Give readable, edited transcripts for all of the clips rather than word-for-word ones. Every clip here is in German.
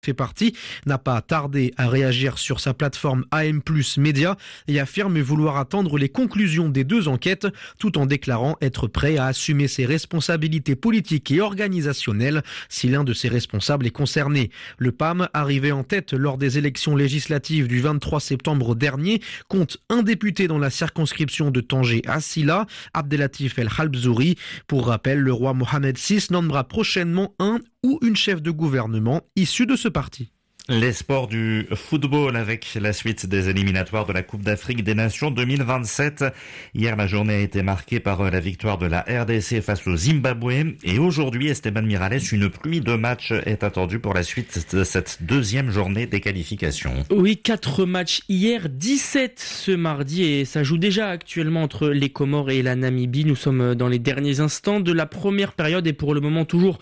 fait partie, n'a pas tardé à réagir sur sa plateforme AM+ Média et affirme vouloir attendre les conclusions des 2 enquêtes, tout en déclarant être prêt à assumer ses responsabilités politiques et organisationnelles si l'un de ses responsables est concerné. Le PAM, arrivé en tête lors des élections législatives du 23 septembre dernier, compte un député dans la circonscription de Tanger-Assila, Abdelatif El Halbzouri. Pour rappel, le roi Mohamed VI nommera prochainement un ou une chef de gouvernement issue de ce parti. Les sports du football avec la suite des éliminatoires de la Coupe d'Afrique des Nations 2027. Hier, la journée a été marquée par la victoire de la RDC face au Zimbabwe. Et aujourd'hui, Esteban Miralles, une pluie de matchs est attendue pour la suite de cette 2e journée des qualifications. Oui, 4 matchs hier, 17 ce mardi et ça joue déjà actuellement entre les Comores et la Namibie. Nous sommes dans les derniers instants de la première période et pour le moment toujours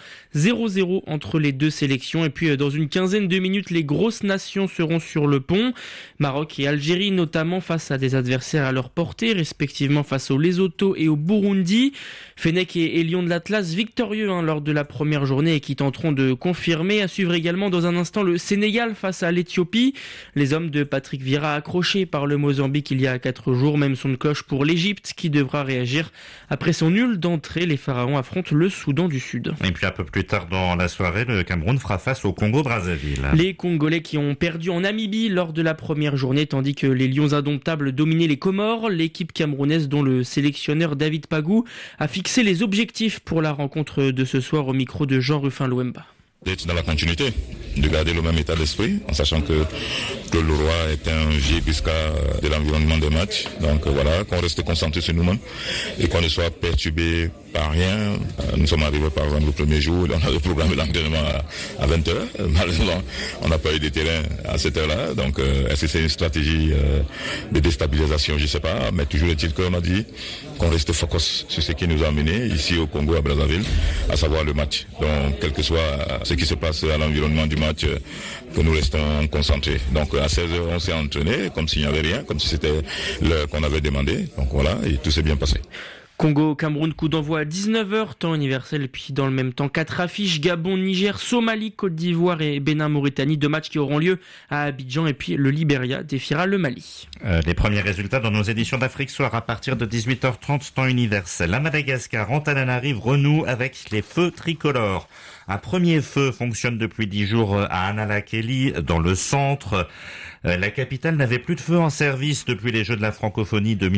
0-0 entre les 2 sélections. Et puis dans une quinzaine de minutes, les grosses nations seront sur le pont. Maroc et Algérie notamment face à des adversaires à leur portée, respectivement face au Lesotho et au Burundi. Fennec et Lions de l'Atlas victorieux lors de la première journée et qui tenteront de confirmer. À suivre également dans un instant le Sénégal face à l'Éthiopie. Les hommes de Patrick Vieira accrochés par le Mozambique il y a 4 jours. Même son de cloche pour l'Égypte qui devra réagir. Après son nul d'entrée, les Pharaons affrontent le Soudan du Sud. Et puis un peu plus tard dans la soirée, le Cameroun fera face au Congo-Brazzaville. Les Congolais qui ont perdu en Namibie lors de la première journée, tandis que les Lions indomptables dominaient les Comores. L'équipe camerounaise dont le sélectionneur David Pagou a fixé les objectifs pour la rencontre de ce soir au micro de Jean-Rufin Louemba. D'être dans la continuité, de garder le même état d'esprit, en sachant que le roi est un vieux pisca de l'environnement des matchs. Donc voilà, qu'on reste concentré sur nous-mêmes et qu'on ne soit perturbé par rien. Nous sommes arrivés par exemple le premier jour, on avait programmé l'entraînement à 20h. Malheureusement, on n'a pas eu de terrain à cette heure-là. Donc est-ce que c'est une stratégie de déstabilisation? Je ne sais pas, mais toujours est-il qu'on a dit qu'on reste focus sur ce qui nous a amenés ici au Congo, à Brazzaville, à savoir le match. Donc quel que soit ce qui se passe à l'environnement du match, que nous restons concentrés. Donc à 16h, on s'est entraîné comme s'il n'y avait rien, comme si c'était l'heure qu'on avait demandé. Donc voilà, et tout s'est bien passé. Congo-Cameroun, coup d'envoi à 19h, temps universel, et puis dans le même temps, 4 affiches, Gabon, Niger, Somalie, Côte d'Ivoire et Bénin-Mauritanie, 2 matchs qui auront lieu à Abidjan, et puis le Libéria défiera le Mali. Les premiers résultats dans nos éditions d'Afrique Soir à partir de 18h30, temps universel. À Madagascar, Antananarive renoue avec les feux tricolores. Un premier feu fonctionne depuis 10 jours à Analakeli, dans le centre. La capitale n'avait plus de feu en service depuis les Jeux de la francophonie de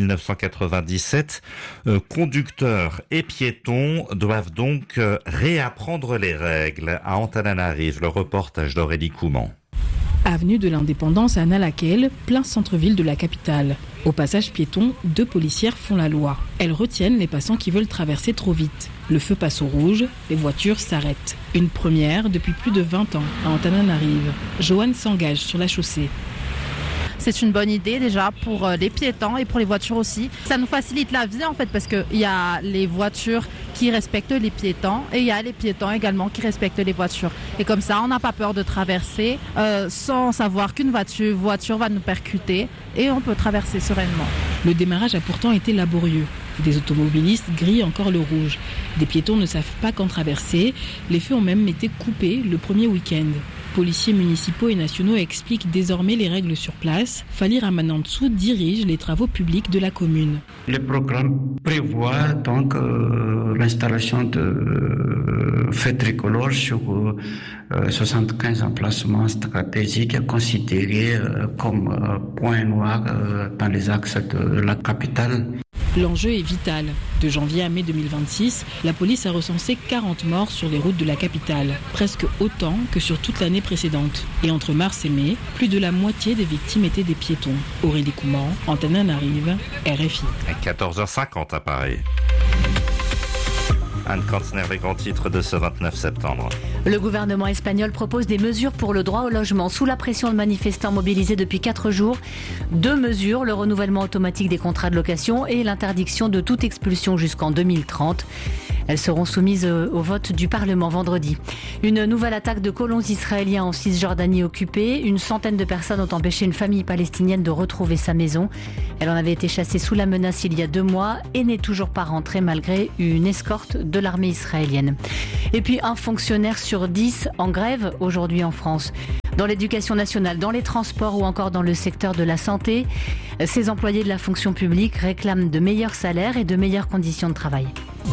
1997. Conducteurs et piétons doivent donc réapprendre les règles. À Antananarive, le reportage d'Aurélie Couman. Avenue de l'Indépendance à Nalakel, plein centre-ville de la capitale. Au passage piéton, 2 policières font la loi. Elles retiennent les passants qui veulent traverser trop vite. Le feu passe au rouge, les voitures s'arrêtent. Une première depuis plus de 20 ans à Antananarive. Joanne s'engage sur la chaussée. C'est une bonne idée déjà pour les piétons et pour les voitures aussi. Ça nous facilite la vie en fait parce qu'il y a les voitures qui respectent les piétons et il y a les piétons également qui respectent les voitures. Et comme ça, on n'a pas peur de traverser sans savoir qu'une voiture va nous percuter et on peut traverser sereinement. Le démarrage a pourtant été laborieux. Des automobilistes grillent encore le rouge. Des piétons ne savent pas quand traverser. Les feux ont même été coupés le premier week-end. Policiers municipaux et nationaux expliquent désormais les règles sur place. Fali Ramanantsou dirige les travaux publics de la commune. Le programme prévoit donc l'installation de feux tricolores sur 75 emplacements stratégiques considérés comme points noirs dans les axes de la capitale. L'enjeu est vital. De janvier à mai 2026, la police a recensé 40 morts sur les routes de la capitale, presque autant que sur toute l'année précédente. Et entre mars et mai, plus de la moitié des victimes étaient des piétons. Aurélie Couman, Antananarive, RFI. À 14h50 à Paris. Anne Kantner, les grands titres de ce 29 septembre. Le gouvernement espagnol propose des mesures pour le droit au logement sous la pression de manifestants mobilisés depuis 4 jours. 2 mesures, le renouvellement automatique des contrats de location et l'interdiction de toute expulsion jusqu'en 2030. Elles seront soumises au vote du Parlement vendredi. Une nouvelle attaque de colons israéliens en Cisjordanie occupée. Une centaine de personnes ont empêché une famille palestinienne de retrouver sa maison. Elle en avait été chassée sous la menace il y a 2 mois et n'est toujours pas rentrée malgré une escorte de l'armée israélienne. Et puis un fonctionnaire sur 10 en grève aujourd'hui en France. Dans l'éducation nationale, dans les transports ou encore dans le secteur de la santé, ces employés de la fonction publique réclament de meilleurs salaires et de meilleures conditions de travail.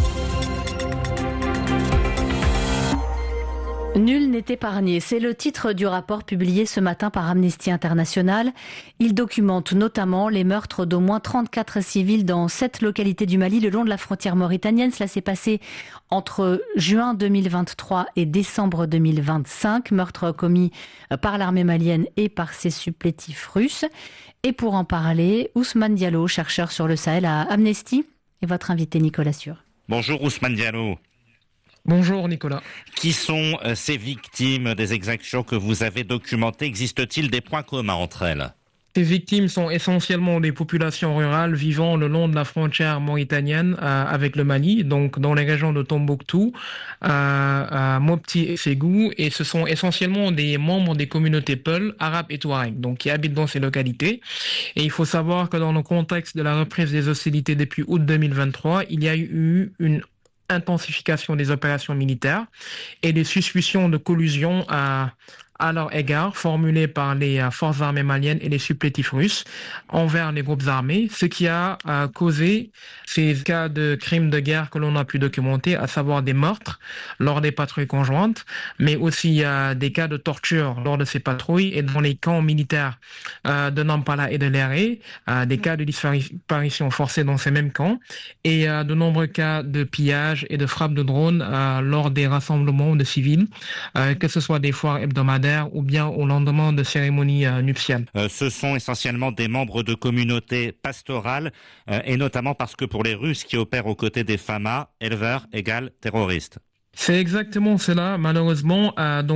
Nul n'est épargné, c'est le titre du rapport publié ce matin par Amnesty International. Il documente notamment les meurtres d'au moins 34 civils dans 7 localités du Mali le long de la frontière mauritanienne. Cela s'est passé entre juin 2023 et décembre 2025. Meurtres commis par l'armée malienne et par ses supplétifs russes. Et pour en parler, Ousmane Diallo, chercheur sur le Sahel à Amnesty, et votre invité Nicolas Sûr. Bonjour Ousmane Diallo. Bonjour Nicolas. Qui sont ces victimes des exactions que vous avez documentées? Existe-t-il des points communs entre elles? Ces victimes sont essentiellement des populations rurales vivant le long de la frontière mauritanienne avec le Mali, donc dans les régions de Tombouctou, Mopti et Ségou, et ce sont essentiellement des membres des communautés Peul, Arabes et Touaregs, donc qui habitent dans ces localités. Et il faut savoir que dans le contexte de la reprise des hostilités depuis août 2023, il y a eu une intensification des opérations militaires et des suspicions de collusion à leur égard formulées par les forces armées maliennes et les supplétifs russes envers les groupes armés, ce qui a causé ces cas de crimes de guerre que l'on a pu documenter, à savoir des meurtres lors des patrouilles conjointes, mais aussi des cas de torture lors de ces patrouilles et dans les camps militaires de Nampala et de Léré, des cas de disparition forcée dans ces mêmes camps, et de nombreux cas de pillage et de frappe de drones lors des rassemblements de civils, que ce soit des foires hebdomadaires ou bien au lendemain de cérémonies nuptiales. Ce sont essentiellement des membres de communautés pastorales, et notamment parce que pour les Russes qui opèrent aux côtés des FAMA, éleveurs égale terroristes. C'est exactement cela, malheureusement.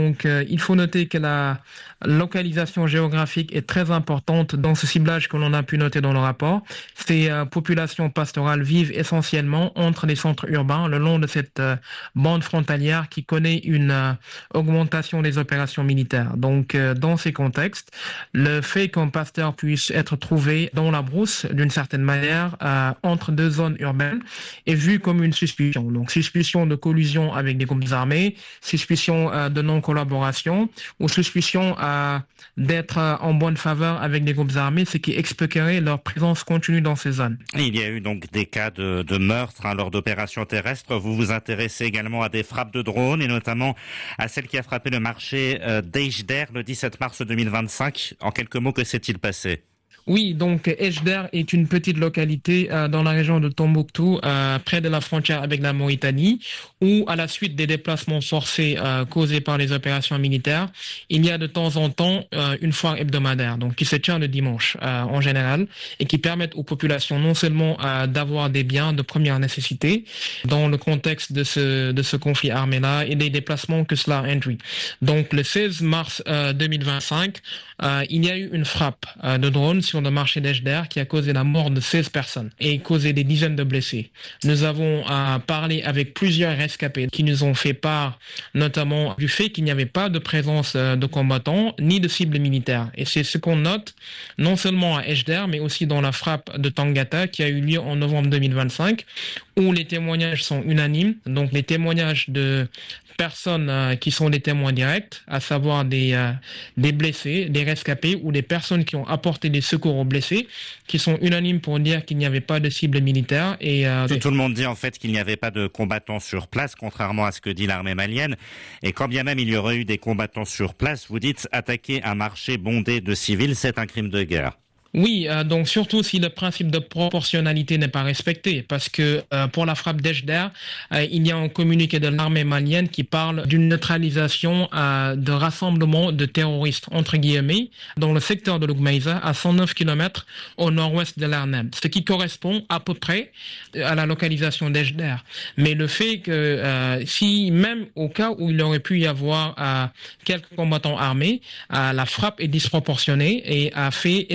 Il faut noter que la localisation géographique est très importante dans ce ciblage que l'on a pu noter dans le rapport. Ces populations pastorales vivent essentiellement entre les centres urbains, le long de cette bande frontalière qui connaît une augmentation des opérations militaires. Donc, dans ces contextes, le fait qu'un pasteur puisse être trouvé dans la brousse, d'une certaine manière, entre 2 zones urbaines, est vu comme une suspicion. Donc, suspicion de collusion avec des groupes armés, suspicion de non-collaboration ou suspicion d'être en bonne faveur avec des groupes armés, ce qui expliquerait leur présence continue dans ces zones. Il y a eu donc des cas de meurtres lors d'opérations terrestres. Vous vous intéressez également à des frappes de drones et notamment à celle qui a frappé le marché d'Ejder le 17 mars 2025. En quelques mots, que s'est-il passé ? Oui, donc Ejder est une petite localité dans la région de Tombouctou, près de la frontière avec la Mauritanie, où à la suite des déplacements forcés causés par les opérations militaires, il y a de temps en temps une foire hebdomadaire, donc qui se tient le dimanche en général, et qui permettent aux populations non seulement d'avoir des biens de première nécessité dans le contexte de ce conflit armé-là et des déplacements que cela induit. Donc le 16 mars 2025, il y a eu une frappe de drone sur le marché d'Ejder qui a causé la mort de 16 personnes et causé des dizaines de blessés. Nous avons parlé avec plusieurs rescapés qui nous ont fait part notamment du fait qu'il n'y avait pas de présence de combattants ni de cibles militaires. Et c'est ce qu'on note non seulement à Ejder mais aussi dans la frappe de Tangata qui a eu lieu en novembre 2025 où les témoignages sont unanimes. Donc les témoignages de personnes qui sont des témoins directs, à savoir des blessés, des rescapés ou des personnes qui ont apporté des secours aux blessés, qui sont unanimes pour dire qu'il n'y avait pas de cible militaire. Et tout le monde dit en fait qu'il n'y avait pas de combattants sur place, contrairement à ce que dit l'armée malienne. Et quand bien même il y aurait eu des combattants sur place, vous dites attaquer un marché bondé de civils, c'est un crime de guerre. Oui, donc surtout si le principe de proportionnalité n'est pas respecté, parce que pour la frappe d'Ejder, il y a un communiqué de l'armée malienne qui parle d'une neutralisation de rassemblement de terroristes, entre guillemets, dans le secteur de Lougmaïza, à 109 km au nord-ouest de l'Arnhem, ce qui correspond à peu près à la localisation d'Ejder. Mais le fait que si même au cas où il aurait pu y avoir quelques combattants armés, la frappe est disproportionnée et a fait essentiellement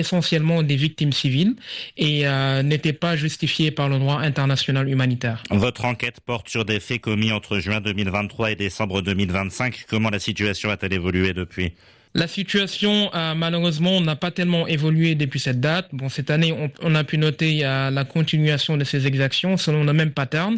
également des victimes civiles et n'était pas justifié par le droit international humanitaire. Votre enquête porte sur des faits commis entre juin 2023 et décembre 2025. Comment la situation a-t-elle évolué depuis ? La situation, malheureusement, n'a pas tellement évolué depuis cette date. Bon, cette année, on a pu noter la continuation de ces exactions selon le même pattern,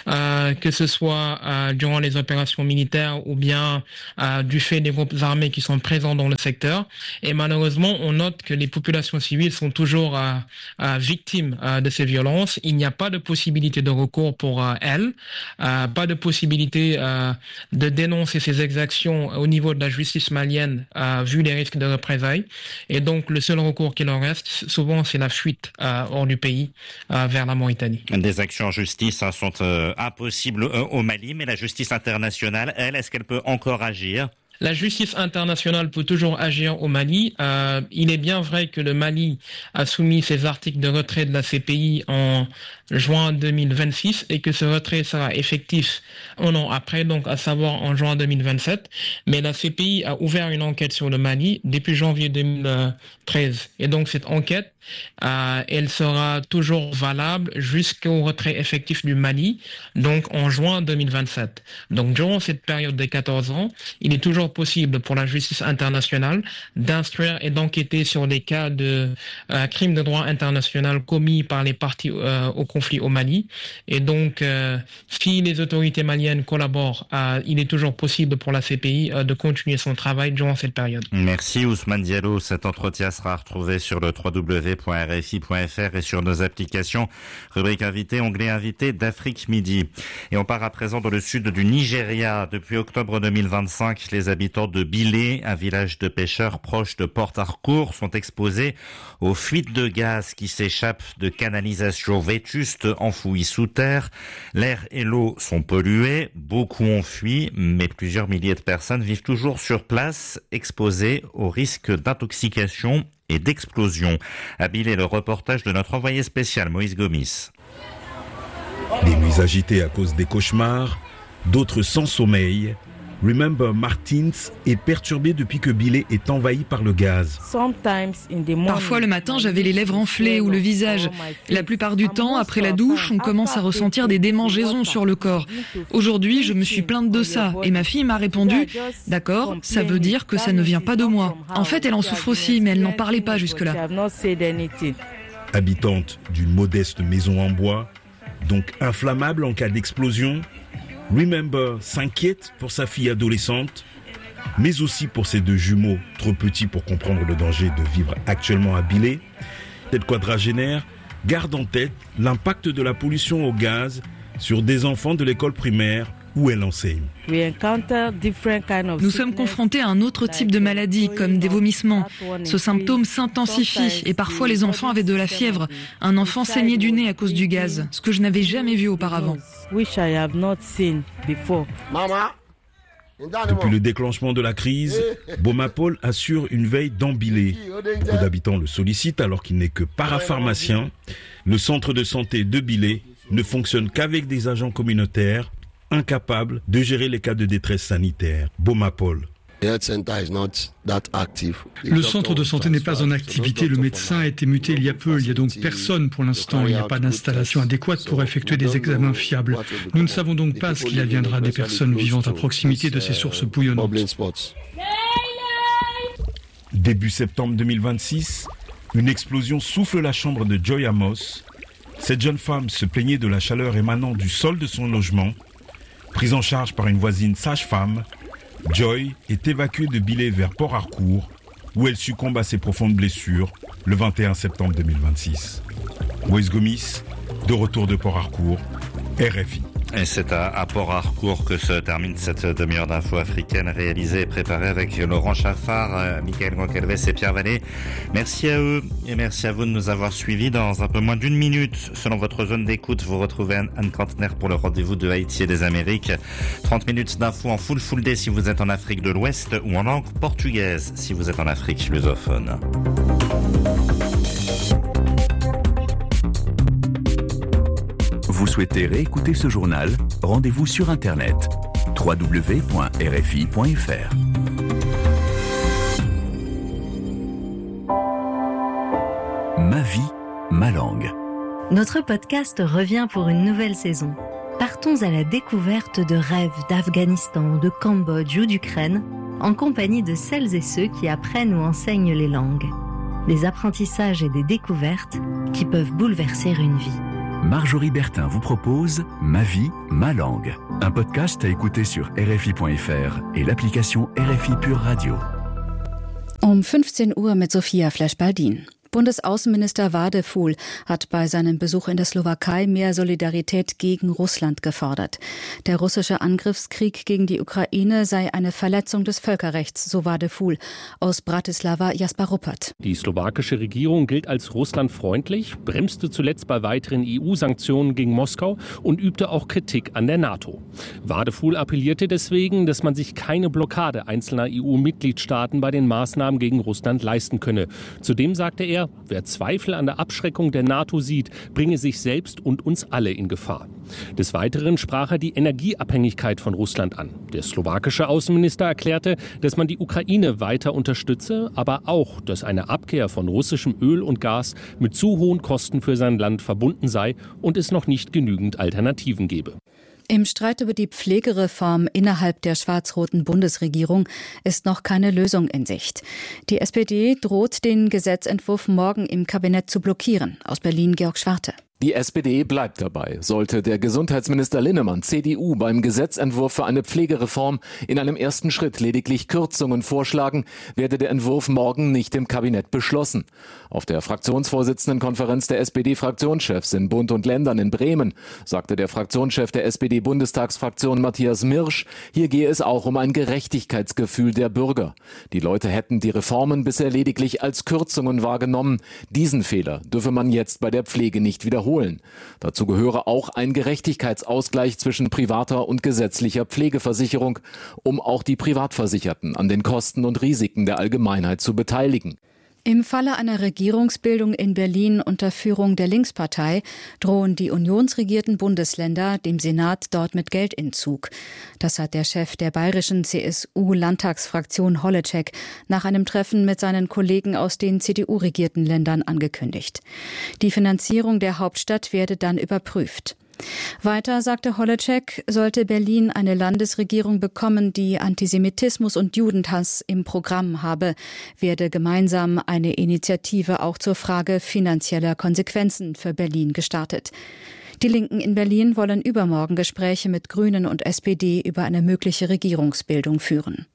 que ce soit durant les opérations militaires ou bien du fait des groupes armés qui sont présents dans le secteur. Et malheureusement, on note que les populations civiles sont toujours victimes de ces violences. Il n'y a pas de possibilité de recours pour elles, pas de possibilité de dénoncer ces exactions au niveau de la justice malienne, vu les risques de représailles. Et donc, le seul recours qui leur reste, souvent, c'est la fuite hors du pays vers la Mauritanie. Des actions en justice sont impossibles au Mali, mais la justice internationale, elle, est-ce qu'elle peut encore agir ? La justice internationale peut toujours agir au Mali. Il est bien vrai que le Mali a soumis ses articles de retrait de la CPI en juin 2026 et que ce retrait sera effectif un an après, donc à savoir en juin 2027. Mais la CPI a ouvert une enquête sur le Mali depuis janvier 2013. Et donc cette enquête, elle sera toujours valable jusqu'au retrait effectif du Mali, donc en juin 2027. Donc durant cette période de 14 ans, il est toujours possible pour la justice internationale d'instruire et d'enquêter sur des cas de crimes de droit international commis par les parties au conflit au Mali. Et donc, si les autorités maliennes collaborent, il est toujours possible pour la CPI de continuer son travail durant cette période. Merci Ousmane Diallo. Cet entretien sera retrouvé sur le www.rfi.fr et sur nos applications. Rubrique invité, onglet invité d'Afrique Midi. Et on part à présent dans le sud du Nigeria. Depuis octobre 2025, les habitants de Bilé, un village de pêcheurs proche de Port Harcourt, sont exposés aux fuites de gaz qui s'échappent de canalisations vétustes enfouies sous terre. L'air et l'eau sont pollués, beaucoup ont fui, mais plusieurs milliers de personnes vivent toujours sur place, exposées au risque d'intoxication et d'explosion. À Bilé, le reportage de notre envoyé spécial Moïse Gomis. Des nuits agitées à cause des cauchemars, d'autres sans sommeil. Remember Martins est perturbé depuis que Bilé est envahi par le gaz. Parfois le matin, j'avais les lèvres enflées ou le visage. La plupart du temps, après la douche, on commence à ressentir des démangeaisons sur le corps. Aujourd'hui, je me suis plainte de ça et ma fille m'a répondu « D'accord, ça veut dire que ça ne vient pas de moi ». En fait, elle en souffre aussi, mais elle n'en parlait pas jusque-là. Habitante d'une modeste maison en bois, donc inflammable en cas d'explosion, Remember s'inquiète pour sa fille adolescente, mais aussi pour ses deux jumeaux, trop petits pour comprendre le danger de vivre actuellement à Bilé. Cette quadragénaire garde en tête l'impact de la pollution au gaz sur des enfants de l'école primaire où elle enseigne. Nous sommes confrontés à un autre type de maladie, comme des vomissements. Ce symptôme s'intensifie et parfois les enfants avaient de la fièvre. Un enfant saignait du nez à cause du gaz, ce que je n'avais jamais vu auparavant. Depuis le déclenchement de la crise, Bomapol assure une veille dans Bilé. Beaucoup d'habitants le sollicitent alors qu'il n'est que parapharmacien. Le centre de santé de Bilé ne fonctionne qu'avec des agents communautaires incapables de gérer les cas de détresse sanitaire. Bomapol. Le centre de santé n'est pas en activité, le médecin a été muté il y a peu, il n'y a donc personne pour l'instant, il n'y a pas d'installation adéquate pour effectuer des examens fiables. Nous ne savons donc pas ce qu'il adviendra des personnes vivant à proximité de ces sources bouillonnantes. Début septembre 2026, une explosion souffle la chambre de Joy Amos. Cette jeune femme se plaignait de la chaleur émanant du sol de son logement. Prise en charge par une voisine sage-femme, Joy est évacuée de Bilé vers Port Harcourt, où elle succombe à ses profondes blessures le 21 septembre 2026. Moïse Gomis, de retour de Port Harcourt, RFI. Et c'est à Port Harcourt que se termine cette demi-heure d'info africaine réalisée et préparée avec Laurent Chaffard, Michael Goncalves et Pierre Vallée. Merci à eux et merci à vous de nous avoir suivis. Dans un peu moins d'une minute, selon votre zone d'écoute, vous retrouvez Anne Kantner pour le rendez-vous de Haïti et des Amériques. 30 minutes d'info en full day si vous êtes en Afrique de l'Ouest ou en langue portugaise si vous êtes en Afrique lusophone. Vous souhaitez réécouter ce journal? Rendez-vous sur Internet www.rfi.fr. Ma vie, ma langue. Notre podcast revient pour une nouvelle saison. Partons à la découverte de rêves d'Afghanistan, de Cambodge ou d'Ukraine, en compagnie de celles et ceux qui apprennent ou enseignent les langues. Des apprentissages et des découvertes qui peuvent bouleverser une vie. Marjorie Bertin vous propose Ma vie, ma langue. Un podcast à écouter sur RFI.fr et l'application RFI Pure Radio. 15 Uhr mit Sophia Flesch-Baldin. Bundesaußenminister Wadefuhl hat bei seinem Besuch in der Slowakei mehr Solidarität gegen Russland gefordert. Der russische Angriffskrieg gegen die Ukraine sei eine Verletzung des Völkerrechts, so Wadefuhl. Aus Bratislava Jasper Ruppert. Die slowakische Regierung gilt als russlandfreundlich, bremste zuletzt bei weiteren EU-Sanktionen gegen Moskau und übte auch Kritik an der NATO. Wadefuhl appellierte deswegen, dass man sich keine Blockade einzelner EU-Mitgliedstaaten bei den Maßnahmen gegen Russland leisten könne. Zudem sagte er, wer Zweifel an der Abschreckung der NATO sieht, bringe sich selbst und uns alle in Gefahr. Des Weiteren sprach er die Energieabhängigkeit von Russland an. Der slowakische Außenminister erklärte, dass man die Ukraine weiter unterstütze, aber auch, dass eine Abkehr von russischem Öl und Gas mit zu hohen Kosten für sein Land verbunden sei und es noch nicht genügend Alternativen gebe. Im Streit über die Pflegereform innerhalb der schwarz-roten Bundesregierung ist noch keine Lösung in Sicht. Die SPD droht, den Gesetzentwurf morgen im Kabinett zu blockieren. Aus Berlin Georg Schwarte. Die SPD bleibt dabei. Sollte der Gesundheitsminister Linnemann, CDU, beim Gesetzentwurf für eine Pflegereform in einem ersten Schritt lediglich Kürzungen vorschlagen, werde der Entwurf morgen nicht im Kabinett beschlossen. Auf der Fraktionsvorsitzendenkonferenz der SPD-Fraktionschefs in Bund und Ländern in Bremen sagte der Fraktionschef der SPD-Bundestagsfraktion Matthias Mirsch, hier gehe es auch um ein Gerechtigkeitsgefühl der Bürger. Die Leute hätten die Reformen bisher lediglich als Kürzungen wahrgenommen. Diesen Fehler dürfe man jetzt bei der Pflege nicht wiederholen. Dazu gehöre auch ein Gerechtigkeitsausgleich zwischen privater und gesetzlicher Pflegeversicherung, um auch die Privatversicherten an den Kosten und Risiken der Allgemeinheit zu beteiligen. Im Falle einer Regierungsbildung in Berlin unter Führung der Linkspartei drohen die unionsregierten Bundesländer dem Senat dort mit Geldentzug. Das hat der Chef der bayerischen CSU-Landtagsfraktion Holleczek nach einem Treffen mit seinen Kollegen aus den CDU-regierten Ländern angekündigt. Die Finanzierung der Hauptstadt werde dann überprüft. Weiter sagte Holleczek, sollte Berlin eine Landesregierung bekommen, die Antisemitismus und Judenhass im Programm habe, werde gemeinsam eine Initiative auch zur Frage finanzieller Konsequenzen für Berlin gestartet. Die Linken in Berlin wollen übermorgen Gespräche mit Grünen und SPD über eine mögliche Regierungsbildung führen.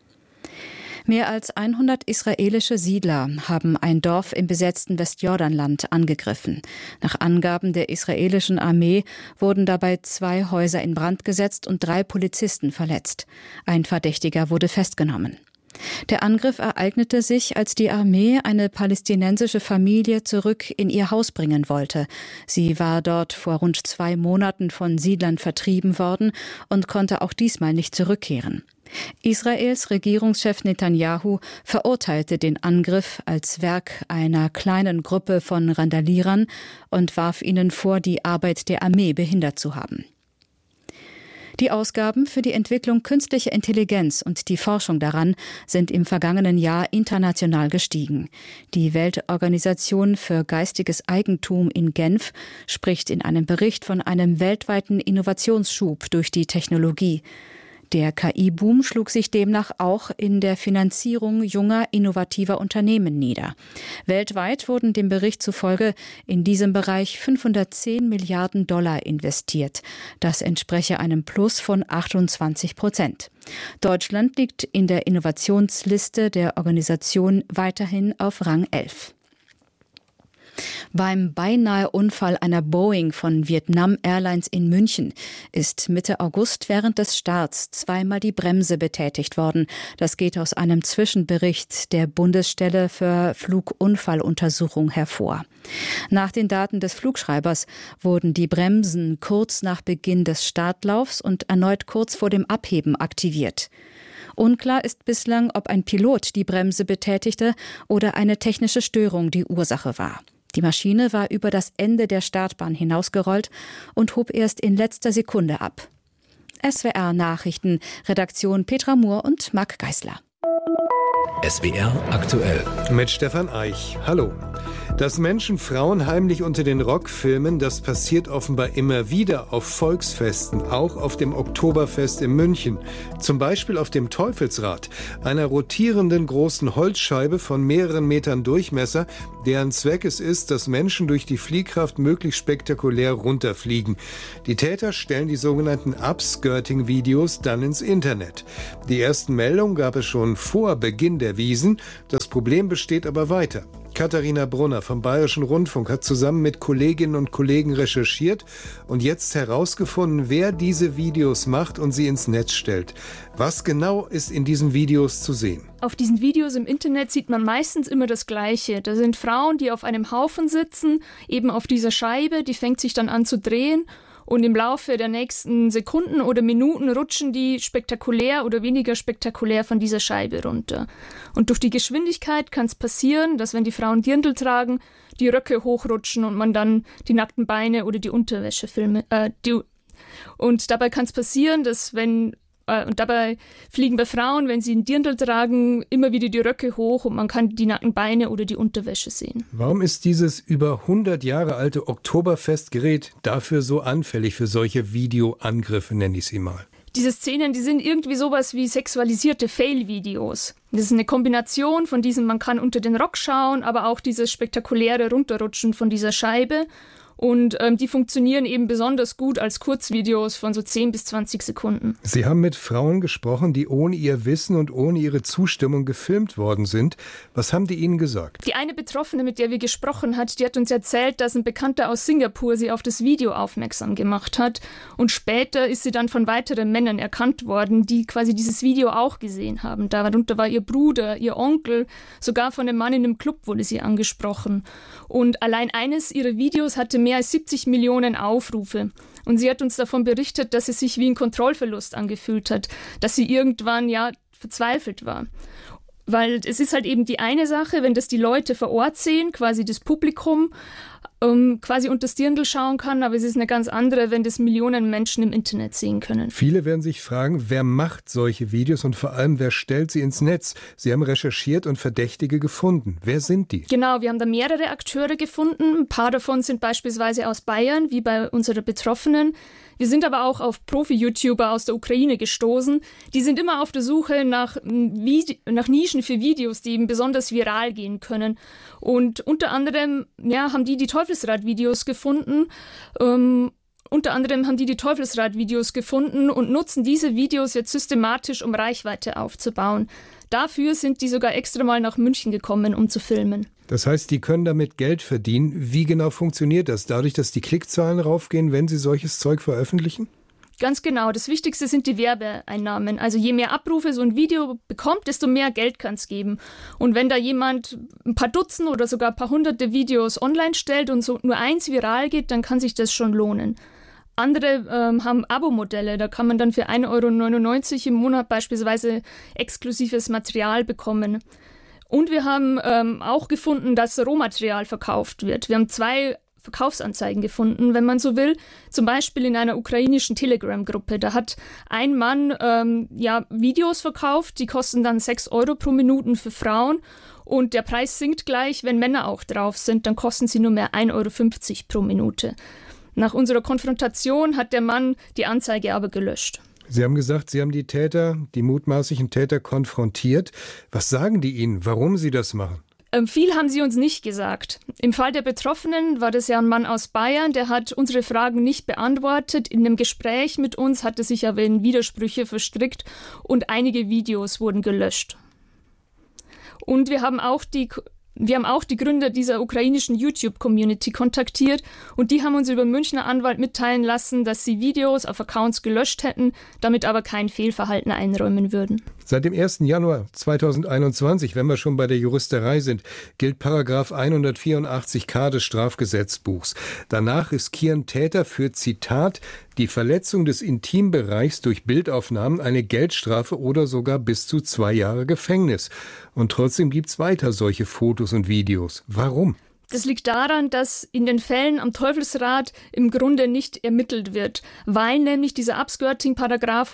Mehr als 100 israelische Siedler haben ein Dorf im besetzten Westjordanland angegriffen. Nach Angaben der israelischen Armee wurden dabei 2 Häuser in Brand gesetzt und 3 Polizisten verletzt. Ein Verdächtiger wurde festgenommen. Der Angriff ereignete sich, als die Armee eine palästinensische Familie zurück in ihr Haus bringen wollte. Sie war dort vor rund 2 Monaten von Siedlern vertrieben worden und konnte auch diesmal nicht zurückkehren. Israels Regierungschef Netanyahu verurteilte den Angriff als Werk einer kleinen Gruppe von Randalierern und warf ihnen vor, die Arbeit der Armee behindert zu haben. Die Ausgaben für die Entwicklung künstlicher Intelligenz und die Forschung daran sind im vergangenen Jahr international gestiegen. Die Weltorganisation für geistiges Eigentum in Genf spricht in einem Bericht von einem weltweiten Innovationsschub durch die Technologie. Der KI-Boom schlug sich demnach auch in der Finanzierung junger, innovativer Unternehmen nieder. Weltweit wurden dem Bericht zufolge in diesem Bereich 510 Milliarden $ investiert. Das entspreche einem Plus von 28%. Deutschland liegt in der Innovationsliste der Organisation weiterhin auf Rang 11. Beim Beinahe-Unfall einer Boeing von Vietnam Airlines in München ist Mitte August während des Starts 2-mal die Bremse betätigt worden. Das geht aus einem Zwischenbericht der Bundesstelle für Flugunfalluntersuchung hervor. Nach den Daten des Flugschreibers wurden die Bremsen kurz nach Beginn des Startlaufs und erneut kurz vor dem Abheben aktiviert. Unklar ist bislang, ob ein Pilot die Bremse betätigte oder eine technische Störung die Ursache war. Die Maschine war über das Ende der Startbahn hinausgerollt und hob erst in letzter Sekunde ab. SWR Nachrichten, Redaktion Petra Mohr und Marc Geisler. SWR aktuell. Mit Stefan Eich. Hallo. Dass Menschen Frauen heimlich unter den Rock filmen, das passiert offenbar immer wieder auf Volksfesten, auch auf dem Oktoberfest in München. Zum Beispiel auf dem Teufelsrad, einer rotierenden großen Holzscheibe von mehreren Metern Durchmesser, deren Zweck es ist, dass Menschen durch die Fliehkraft möglichst spektakulär runterfliegen. Die Täter stellen die sogenannten Upskirting-Videos dann ins Internet. Die ersten Meldungen gab es schon vor Beginn der Wiesn. Das Problem besteht aber weiter. Katharina Brunner vom Bayerischen Rundfunk hat zusammen mit Kolleginnen und Kollegen recherchiert und jetzt herausgefunden, wer diese Videos macht und sie ins Netz stellt. Was genau ist in diesen Videos zu sehen? Auf diesen Videos im Internet sieht man meistens immer das Gleiche. Da sind Frauen, die auf einem Haufen sitzen, eben auf dieser Scheibe, die fängt sich dann an zu drehen. Und im Laufe der nächsten Sekunden oder Minuten rutschen die spektakulär oder weniger spektakulär von dieser Scheibe runter. Und durch die Geschwindigkeit kann es passieren, dass wenn die Frauen Dirndl tragen, die Röcke hochrutschen und man dann die nackten Beine oder die Unterwäsche filmt. Und dabei kann es passieren, dass dabei fliegen bei Frauen, wenn sie einen Dirndl tragen, immer wieder die Röcke hoch und man kann die nackten Beine oder die Unterwäsche sehen. Warum ist dieses über 100 Jahre alte Oktoberfestgerät dafür so anfällig für solche Videoangriffe, nenne ich sie mal? Diese Szenen, die sind irgendwie sowas wie sexualisierte Fail-Videos. Das ist eine Kombination von diesem, man kann unter den Rock schauen, aber auch dieses spektakuläre Runterrutschen von dieser Scheibe. Und die funktionieren eben besonders gut als Kurzvideos von so 10 bis 20 Sekunden. Sie haben mit Frauen gesprochen, die ohne ihr Wissen und ohne ihre Zustimmung gefilmt worden sind. Was haben die Ihnen gesagt? Die eine Betroffene, mit der wir gesprochen haben, die hat uns erzählt, dass ein Bekannter aus Singapur sie auf das Video aufmerksam gemacht hat. Und später ist sie dann von weiteren Männern erkannt worden, die quasi dieses Video auch gesehen haben. Darunter war ihr Bruder, ihr Onkel, sogar von einem Mann in einem Club wurde sie angesprochen. Und allein eines ihrer Videos hatte mehr als 70 Millionen Aufrufe. Und sie hat uns davon berichtet, dass es sich wie ein Kontrollverlust angefühlt hat, dass sie irgendwann verzweifelt war. Weil es ist halt eben die eine Sache, wenn das die Leute vor Ort sehen, quasi das Publikum, quasi unter das Dirndl schauen kann, aber es ist eine ganz andere, wenn das Millionen Menschen im Internet sehen können. Viele werden sich fragen, wer macht solche Videos und vor allem, wer stellt sie ins Netz? Sie haben recherchiert und Verdächtige gefunden. Wer sind die? Genau, wir haben da mehrere Akteure gefunden. Ein paar davon sind beispielsweise aus Bayern, wie bei unserer Betroffenen. Wir sind aber auch auf Profi-YouTuber aus der Ukraine gestoßen. Die sind immer auf der Suche nach Nischen für Videos, die eben besonders viral gehen können. Und unter anderem haben die Teufelsrad-Videos gefunden. Und nutzen diese Videos jetzt systematisch, um Reichweite aufzubauen. Dafür sind die sogar extra mal nach München gekommen, um zu filmen. Das heißt, die können damit Geld verdienen. Wie genau funktioniert das? Dadurch, dass die Klickzahlen raufgehen, wenn sie solches Zeug veröffentlichen? Ganz genau. Das Wichtigste sind die Werbeeinnahmen. Also je mehr Abrufe so ein Video bekommt, desto mehr Geld kann es geben. Und wenn da jemand ein paar Dutzend oder sogar ein paar hunderte Videos online stellt und so nur eins viral geht, dann kann sich das schon lohnen. Andere haben Abo-Modelle, da kann man dann für 1,99 € im Monat beispielsweise exklusives Material bekommen. Und wir haben auch gefunden, dass Rohmaterial verkauft wird. Wir haben 2 Verkaufsanzeigen gefunden, wenn man so will. Zum Beispiel in einer ukrainischen Telegram-Gruppe. Da hat ein Mann Videos verkauft, die kosten dann 6 € pro Minute für Frauen. Und der Preis sinkt gleich, wenn Männer auch drauf sind, dann kosten sie nur mehr 1,50 € pro Minute. Nach unserer Konfrontation hat der Mann die Anzeige aber gelöscht. Sie haben gesagt, Sie haben die mutmaßlichen Täter konfrontiert. Was sagen die Ihnen, warum Sie das machen? Viel haben sie uns nicht gesagt. Im Fall der Betroffenen war das ja ein Mann aus Bayern, der hat unsere Fragen nicht beantwortet. In einem Gespräch mit uns hat er sich aber in Widersprüche verstrickt und einige Videos wurden gelöscht. Und wir haben auch die Gründer dieser ukrainischen YouTube-Community kontaktiert und die haben uns über Münchner Anwalt mitteilen lassen, dass sie Videos auf Accounts gelöscht hätten, damit aber kein Fehlverhalten einräumen würden. Seit dem 1. Januar 2021, wenn wir schon bei der Juristerei sind, gilt Paragraph 184k des Strafgesetzbuchs. Danach riskieren Täter für, Zitat, die Verletzung des Intimbereichs durch Bildaufnahmen eine Geldstrafe oder sogar bis zu 2 Jahre Gefängnis. Und trotzdem gibt's weiter solche Fotos und Videos. Warum? Das liegt daran, dass in den Fällen am Teufelsrad im Grunde nicht ermittelt wird, weil nämlich dieser Upskirting-Paragraph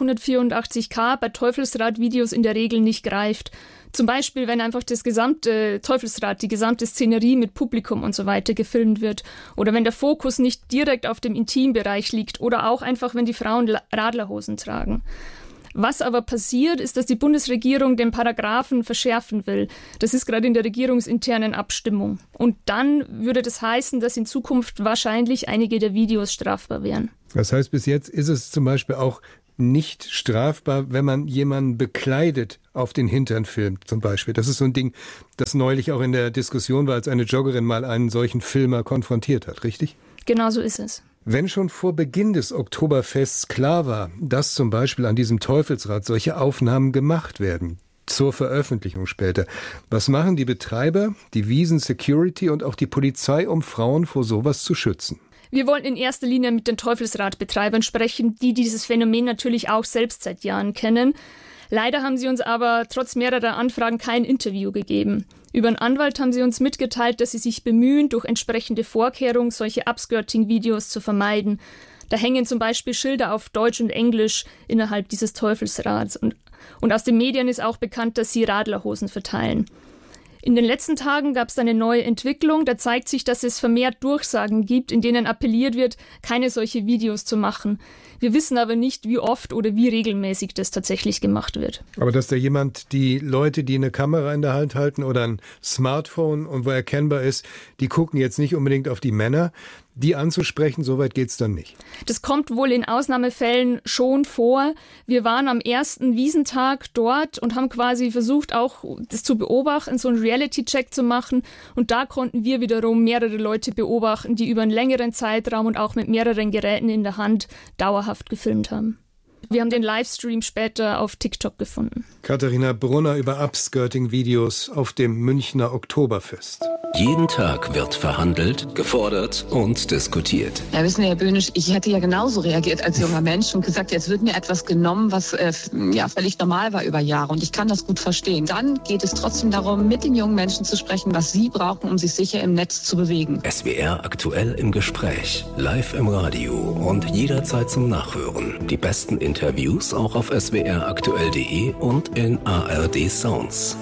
184k bei Teufelsrad-Videos in der Regel nicht greift. Zum Beispiel, wenn einfach das gesamte Teufelsrad, die gesamte Szenerie mit Publikum und so weiter gefilmt wird. Oder wenn der Fokus nicht direkt auf dem Intimbereich liegt. Oder auch einfach, wenn die Frauen Radlerhosen tragen. Was aber passiert, ist, dass die Bundesregierung den Paragraphen verschärfen will. Das ist gerade in der regierungsinternen Abstimmung. Und dann würde das heißen, dass in Zukunft wahrscheinlich einige der Videos strafbar wären. Das heißt, bis jetzt ist es zum Beispiel auch nicht strafbar, wenn man jemanden bekleidet auf den Hintern filmt, zum Beispiel. Das ist so ein Ding, das neulich auch in der Diskussion war, als eine Joggerin mal einen solchen Filmer konfrontiert hat, richtig? Genau so ist es. Wenn schon vor Beginn des Oktoberfests klar war, dass zum Beispiel an diesem Teufelsrad solche Aufnahmen gemacht werden, zur Veröffentlichung später, was machen die Betreiber, die Wiesn Security und auch die Polizei, um Frauen vor sowas zu schützen? Wir wollen in erster Linie mit den Teufelsradbetreibern sprechen, die dieses Phänomen natürlich auch selbst seit Jahren kennen. Leider haben sie uns aber trotz mehrerer Anfragen kein Interview gegeben. Über einen Anwalt haben sie uns mitgeteilt, dass sie sich bemühen, durch entsprechende Vorkehrungen solche Upskirting-Videos zu vermeiden. Da hängen zum Beispiel Schilder auf Deutsch und Englisch innerhalb dieses Teufelsrads. Und aus den Medien ist auch bekannt, dass sie Radlerhosen verteilen. In den letzten Tagen gab es eine neue Entwicklung. Da zeigt sich, dass es vermehrt Durchsagen gibt, in denen appelliert wird, keine solche Videos zu machen. Wir wissen aber nicht, wie oft oder wie regelmäßig das tatsächlich gemacht wird. Aber dass da jemand, die Leute, die eine Kamera in der Hand halten oder ein Smartphone und wo erkennbar ist, die gucken jetzt nicht unbedingt auf die Männer, die anzusprechen, soweit geht's dann nicht. Das kommt wohl in Ausnahmefällen schon vor. Wir waren am ersten Wiesentag dort und haben quasi versucht, auch das zu beobachten, so einen Reality-Check zu machen. Und da konnten wir wiederum mehrere Leute beobachten, die über einen längeren Zeitraum und auch mit mehreren Geräten in der Hand dauerhaft gefilmt haben. Wir haben den Livestream später auf TikTok gefunden. Katharina Brunner über Upskirting-Videos auf dem Münchner Oktoberfest. Jeden Tag wird verhandelt, gefordert und diskutiert. Ja, wissen Sie, Herr Böhnisch, ich hätte ja genauso reagiert als junger Mensch und gesagt, jetzt wird mir etwas genommen, was völlig normal war über Jahre. Und ich kann das gut verstehen. Dann geht es trotzdem darum, mit den jungen Menschen zu sprechen, was sie brauchen, um sich sicher im Netz zu bewegen. SWR aktuell im Gespräch, live im Radio und jederzeit zum Nachhören. Die besten Interviews auch auf swraktuell.de und in ARD Sounds.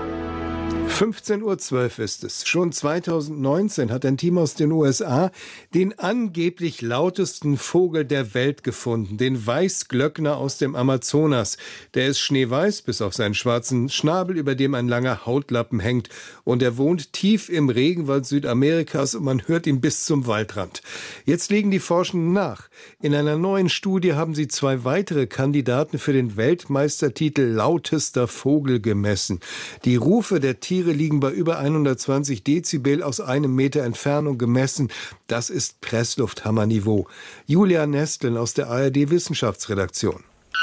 15:12 Uhr ist es. Schon 2019 hat ein Team aus den USA den angeblich lautesten Vogel der Welt gefunden, den Weißglöckner aus dem Amazonas. Der ist schneeweiß bis auf seinen schwarzen Schnabel, über dem ein langer Hautlappen hängt. Und er wohnt tief im Regenwald Südamerikas und man hört ihn bis zum Waldrand. Jetzt legen die Forschenden nach. In einer neuen Studie haben sie 2 weitere Kandidaten für den Weltmeistertitel lautester Vogel gemessen. Die Rufe der Tiere liegen bei über 120 Dezibel aus 1 Meter Entfernung gemessen. Das ist Presslufthammerniveau. Julia Nestlen aus der ARD-Wissenschaftsredaktion.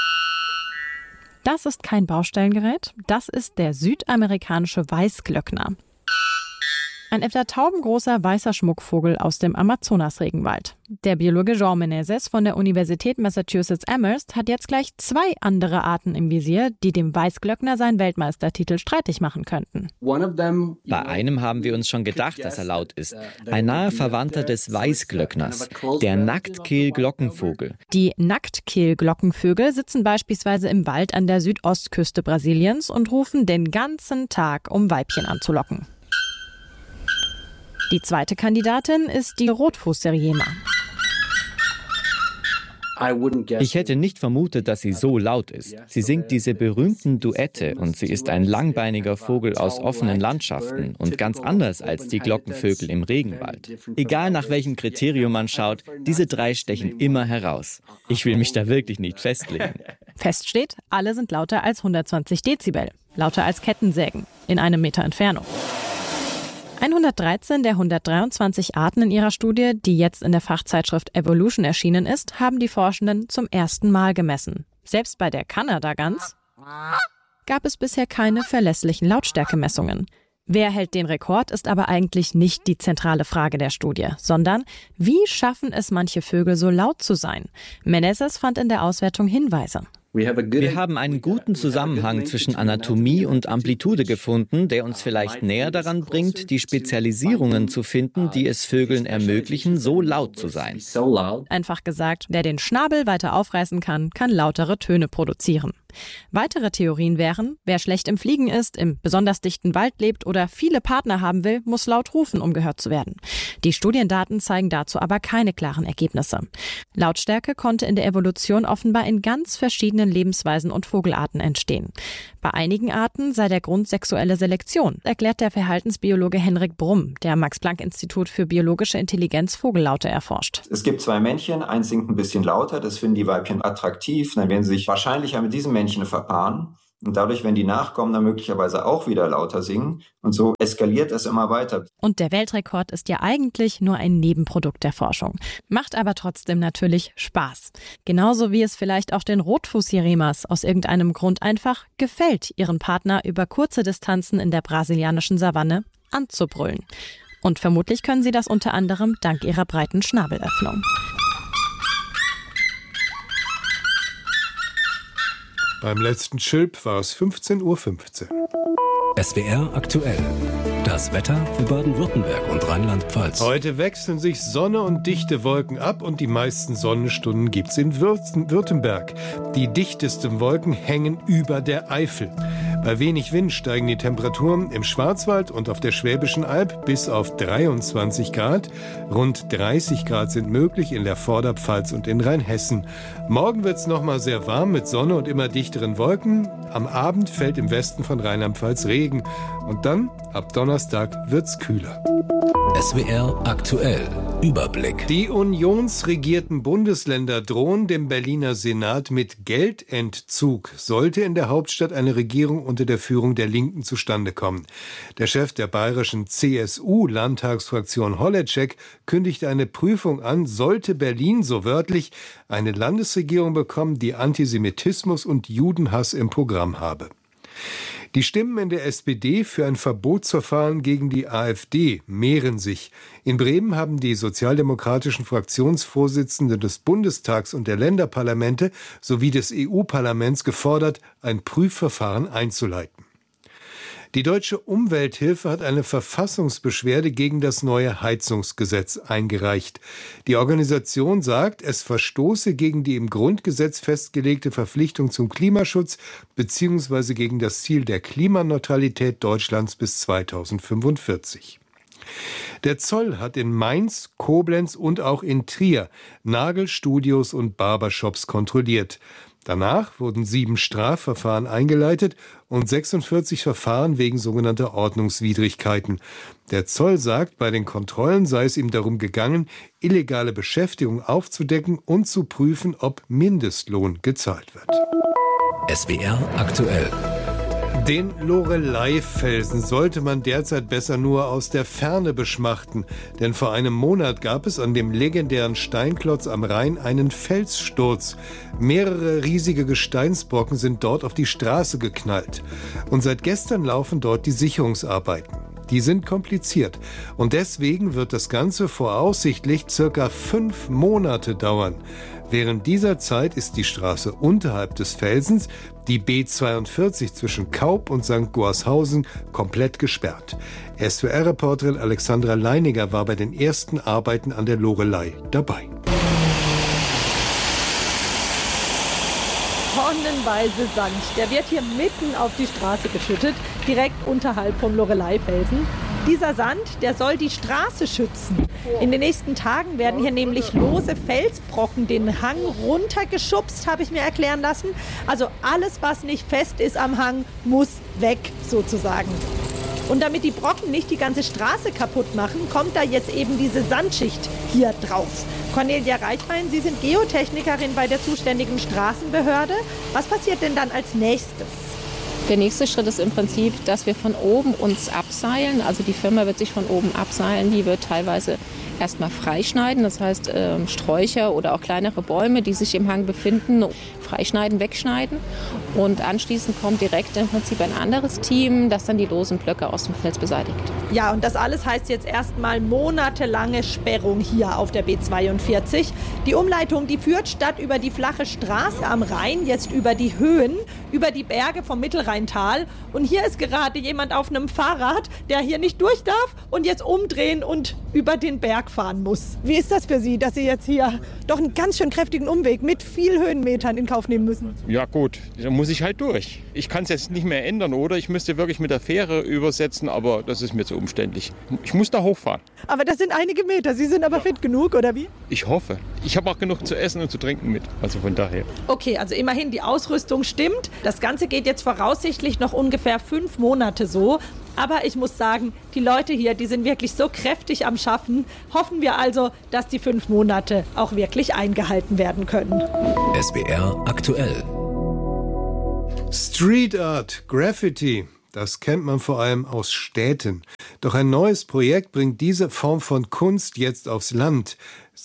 Das ist kein Baustellengerät, das ist der südamerikanische Weißglöckner. Ein etwa taubengroßer weißer Schmuckvogel aus dem Amazonas-Regenwald. Der Biologe João Menezes von der Universität Massachusetts-Amherst hat jetzt gleich 2 andere Arten im Visier, die dem Weißglöckner seinen Weltmeistertitel streitig machen könnten. Bei einem haben wir uns schon gedacht, dass er laut ist. Ein naher Verwandter des Weißglöckners, der Nacktkehl-Glockenvogel. Die Nacktkehl-Glockenvögel sitzen beispielsweise im Wald an der Südostküste Brasiliens und rufen den ganzen Tag, um Weibchen anzulocken. Die zweite Kandidatin ist die Rotfußseriema. Ich hätte nicht vermutet, dass sie so laut ist. Sie singt diese berühmten Duette und sie ist ein langbeiniger Vogel aus offenen Landschaften und ganz anders als die Glockenvögel im Regenwald. Egal nach welchem Kriterium man schaut, diese 3 stechen immer heraus. Ich will mich da wirklich nicht festlegen. Fest steht, alle sind lauter als 120 Dezibel, lauter als Kettensägen in 1 Meter Entfernung. 113 der 123 Arten in ihrer Studie, die jetzt in der Fachzeitschrift Evolution erschienen ist, haben die Forschenden zum ersten Mal gemessen. Selbst bei der Kanadagans gab es bisher keine verlässlichen Lautstärkemessungen. Wer hält den Rekord, ist aber eigentlich nicht die zentrale Frage der Studie, sondern wie schaffen es manche Vögel so laut zu sein? Menezes fand in der Auswertung Hinweise. Wir haben einen guten Zusammenhang zwischen Anatomie und Amplitude gefunden, der uns vielleicht näher daran bringt, die Spezialisierungen zu finden, die es Vögeln ermöglichen, so laut zu sein. Einfach gesagt, wer den Schnabel weiter aufreißen kann, kann lautere Töne produzieren. Weitere Theorien wären, wer schlecht im Fliegen ist, im besonders dichten Wald lebt oder viele Partner haben will, muss laut rufen, um gehört zu werden. Die Studiendaten zeigen dazu aber keine klaren Ergebnisse. Lautstärke konnte in der Evolution offenbar in ganz verschiedenen Lebensweisen und Vogelarten entstehen. Bei einigen Arten sei der Grund sexuelle Selektion, erklärt der Verhaltensbiologe Henrik Brumm, der Max-Planck-Institut für biologische Intelligenz Vogellaute erforscht. Es gibt 2 Männchen, eins singt ein bisschen lauter, das finden die Weibchen attraktiv, dann werden sie sich wahrscheinlicher mit diesem Männchen verpaaren. Und dadurch, wenn die Nachkommen dann möglicherweise auch wieder lauter singen. Und so eskaliert es immer weiter. Und der Weltrekord ist ja eigentlich nur ein Nebenprodukt der Forschung. Macht aber trotzdem natürlich Spaß. Genauso wie es vielleicht auch den Rotfuß-Jerimas aus irgendeinem Grund einfach gefällt, ihren Partner über kurze Distanzen in der brasilianischen Savanne anzubrüllen. Und vermutlich können sie das unter anderem dank ihrer breiten Schnabelöffnung. Beim letzten Chilp war es 15:15 Uhr. SWR aktuell. Das Wetter für Baden-Württemberg und Rheinland-Pfalz. Heute wechseln sich Sonne und dichte Wolken ab und die meisten Sonnenstunden gibt's in Württemberg. Die dichtesten Wolken hängen über der Eifel. Bei wenig Wind steigen die Temperaturen im Schwarzwald und auf der Schwäbischen Alb bis auf 23 Grad. Rund 30 Grad sind möglich in der Vorderpfalz und in Rheinhessen. Morgen wird's nochmal sehr warm mit Sonne und immer dichteren Wolken. Am Abend fällt im Westen von Rheinland-Pfalz Regen. Und dann, ab Donnerstag, wird's kühler. SWR aktuell. Überblick. Die unionsregierten Bundesländer drohen dem Berliner Senat mit Geldentzug, sollte in der Hauptstadt eine Regierung unter der Führung der Linken zustande kommen. Der Chef der bayerischen CSU-Landtagsfraktion Holleczek kündigte eine Prüfung an, sollte Berlin, so wörtlich, eine Landesregierung bekommen, die Antisemitismus und Judenhass im Programm habe. Die Stimmen in der SPD für ein Verbotsverfahren gegen die AfD mehren sich. In Bremen haben die sozialdemokratischen Fraktionsvorsitzenden des Bundestags und der Länderparlamente sowie des EU-Parlaments gefordert, ein Prüfverfahren einzuleiten. Die Deutsche Umwelthilfe hat eine Verfassungsbeschwerde gegen das neue Heizungsgesetz eingereicht. Die Organisation sagt, es verstoße gegen die im Grundgesetz festgelegte Verpflichtung zum Klimaschutz bzw. gegen das Ziel der Klimaneutralität Deutschlands bis 2045. Der Zoll hat in Mainz, Koblenz und auch in Trier Nagelstudios und Barbershops kontrolliert. Danach wurden 7 Strafverfahren eingeleitet und 46 Verfahren wegen sogenannter Ordnungswidrigkeiten. Der Zoll sagt, bei den Kontrollen sei es ihm darum gegangen, illegale Beschäftigung aufzudecken und zu prüfen, ob Mindestlohn gezahlt wird. SWR aktuell. Den Loreley-Felsen sollte man derzeit besser nur aus der Ferne beschmachten, denn vor einem Monat gab es an dem legendären Steinklotz am Rhein einen Felssturz. Mehrere riesige Gesteinsbrocken sind dort auf die Straße geknallt. Und seit gestern laufen dort die Sicherungsarbeiten. Die sind kompliziert und deswegen wird das Ganze voraussichtlich circa 5 Monate dauern. Während dieser Zeit ist die Straße unterhalb des Felsens, die B42 zwischen Kaub und St. Goarshausen, komplett gesperrt. SWR-Reporterin Alexandra Leiniger war bei den ersten Arbeiten an der Loreley dabei. Tonnenweise Sand, der wird hier mitten auf die Straße geschüttet, direkt unterhalb vom Loreley-Felsen. Dieser Sand, der soll die Straße schützen. In den nächsten Tagen werden hier nämlich lose Felsbrocken den Hang runtergeschubst, habe ich mir erklären lassen. Also alles, was nicht fest ist am Hang, muss weg sozusagen. Und damit die Brocken nicht die ganze Straße kaputt machen, kommt da jetzt eben diese Sandschicht hier drauf. Cornelia Reichwein, Sie sind Geotechnikerin bei der zuständigen Straßenbehörde. Was passiert denn dann als nächstes? Der nächste Schritt ist im Prinzip, dass wir von oben uns abseilen. Also die Firma wird sich von oben abseilen. Die wird teilweise erstmal freischneiden. Das heißt, Sträucher oder auch kleinere Bäume, die sich im Hang befinden, freischneiden, wegschneiden. Und anschließend kommt direkt im Prinzip ein anderes Team, das dann die losen Blöcke aus dem Fels beseitigt. Ja, und das alles heißt jetzt erstmal monatelange Sperrung hier auf der B42. Die Umleitung, die führt statt über die flache Straße am Rhein jetzt über die Höhen, über die Berge vom Mittelrheintal. Und hier ist gerade jemand auf einem Fahrrad, der hier nicht durch darf und jetzt umdrehen und über den Berg fahren muss. Wie ist das für Sie, dass Sie jetzt hier doch einen ganz schön kräftigen Umweg mit viel Höhenmetern in Kauf nehmen müssen? Ja gut, da muss ich halt durch. Ich kann es jetzt nicht mehr ändern, oder? Ich müsste wirklich mit der Fähre übersetzen, aber das ist mir zu umständlich. Ich muss da hochfahren. Aber das sind einige Meter. Sie sind aber fit genug, oder wie? Ich hoffe. Ich habe auch genug zu essen und zu trinken mit. Also von daher. Okay, also immerhin die Ausrüstung stimmt. Das Ganze geht jetzt voraussichtlich noch ungefähr 5 Monate so. Aber ich muss sagen, die Leute hier, die sind wirklich so kräftig am Schaffen. Hoffen wir also, dass die 5 Monate auch wirklich eingehalten werden können. SWR aktuell. Street Art, Graffiti, das kennt man vor allem aus Städten. Doch ein neues Projekt bringt diese Form von Kunst jetzt aufs Land.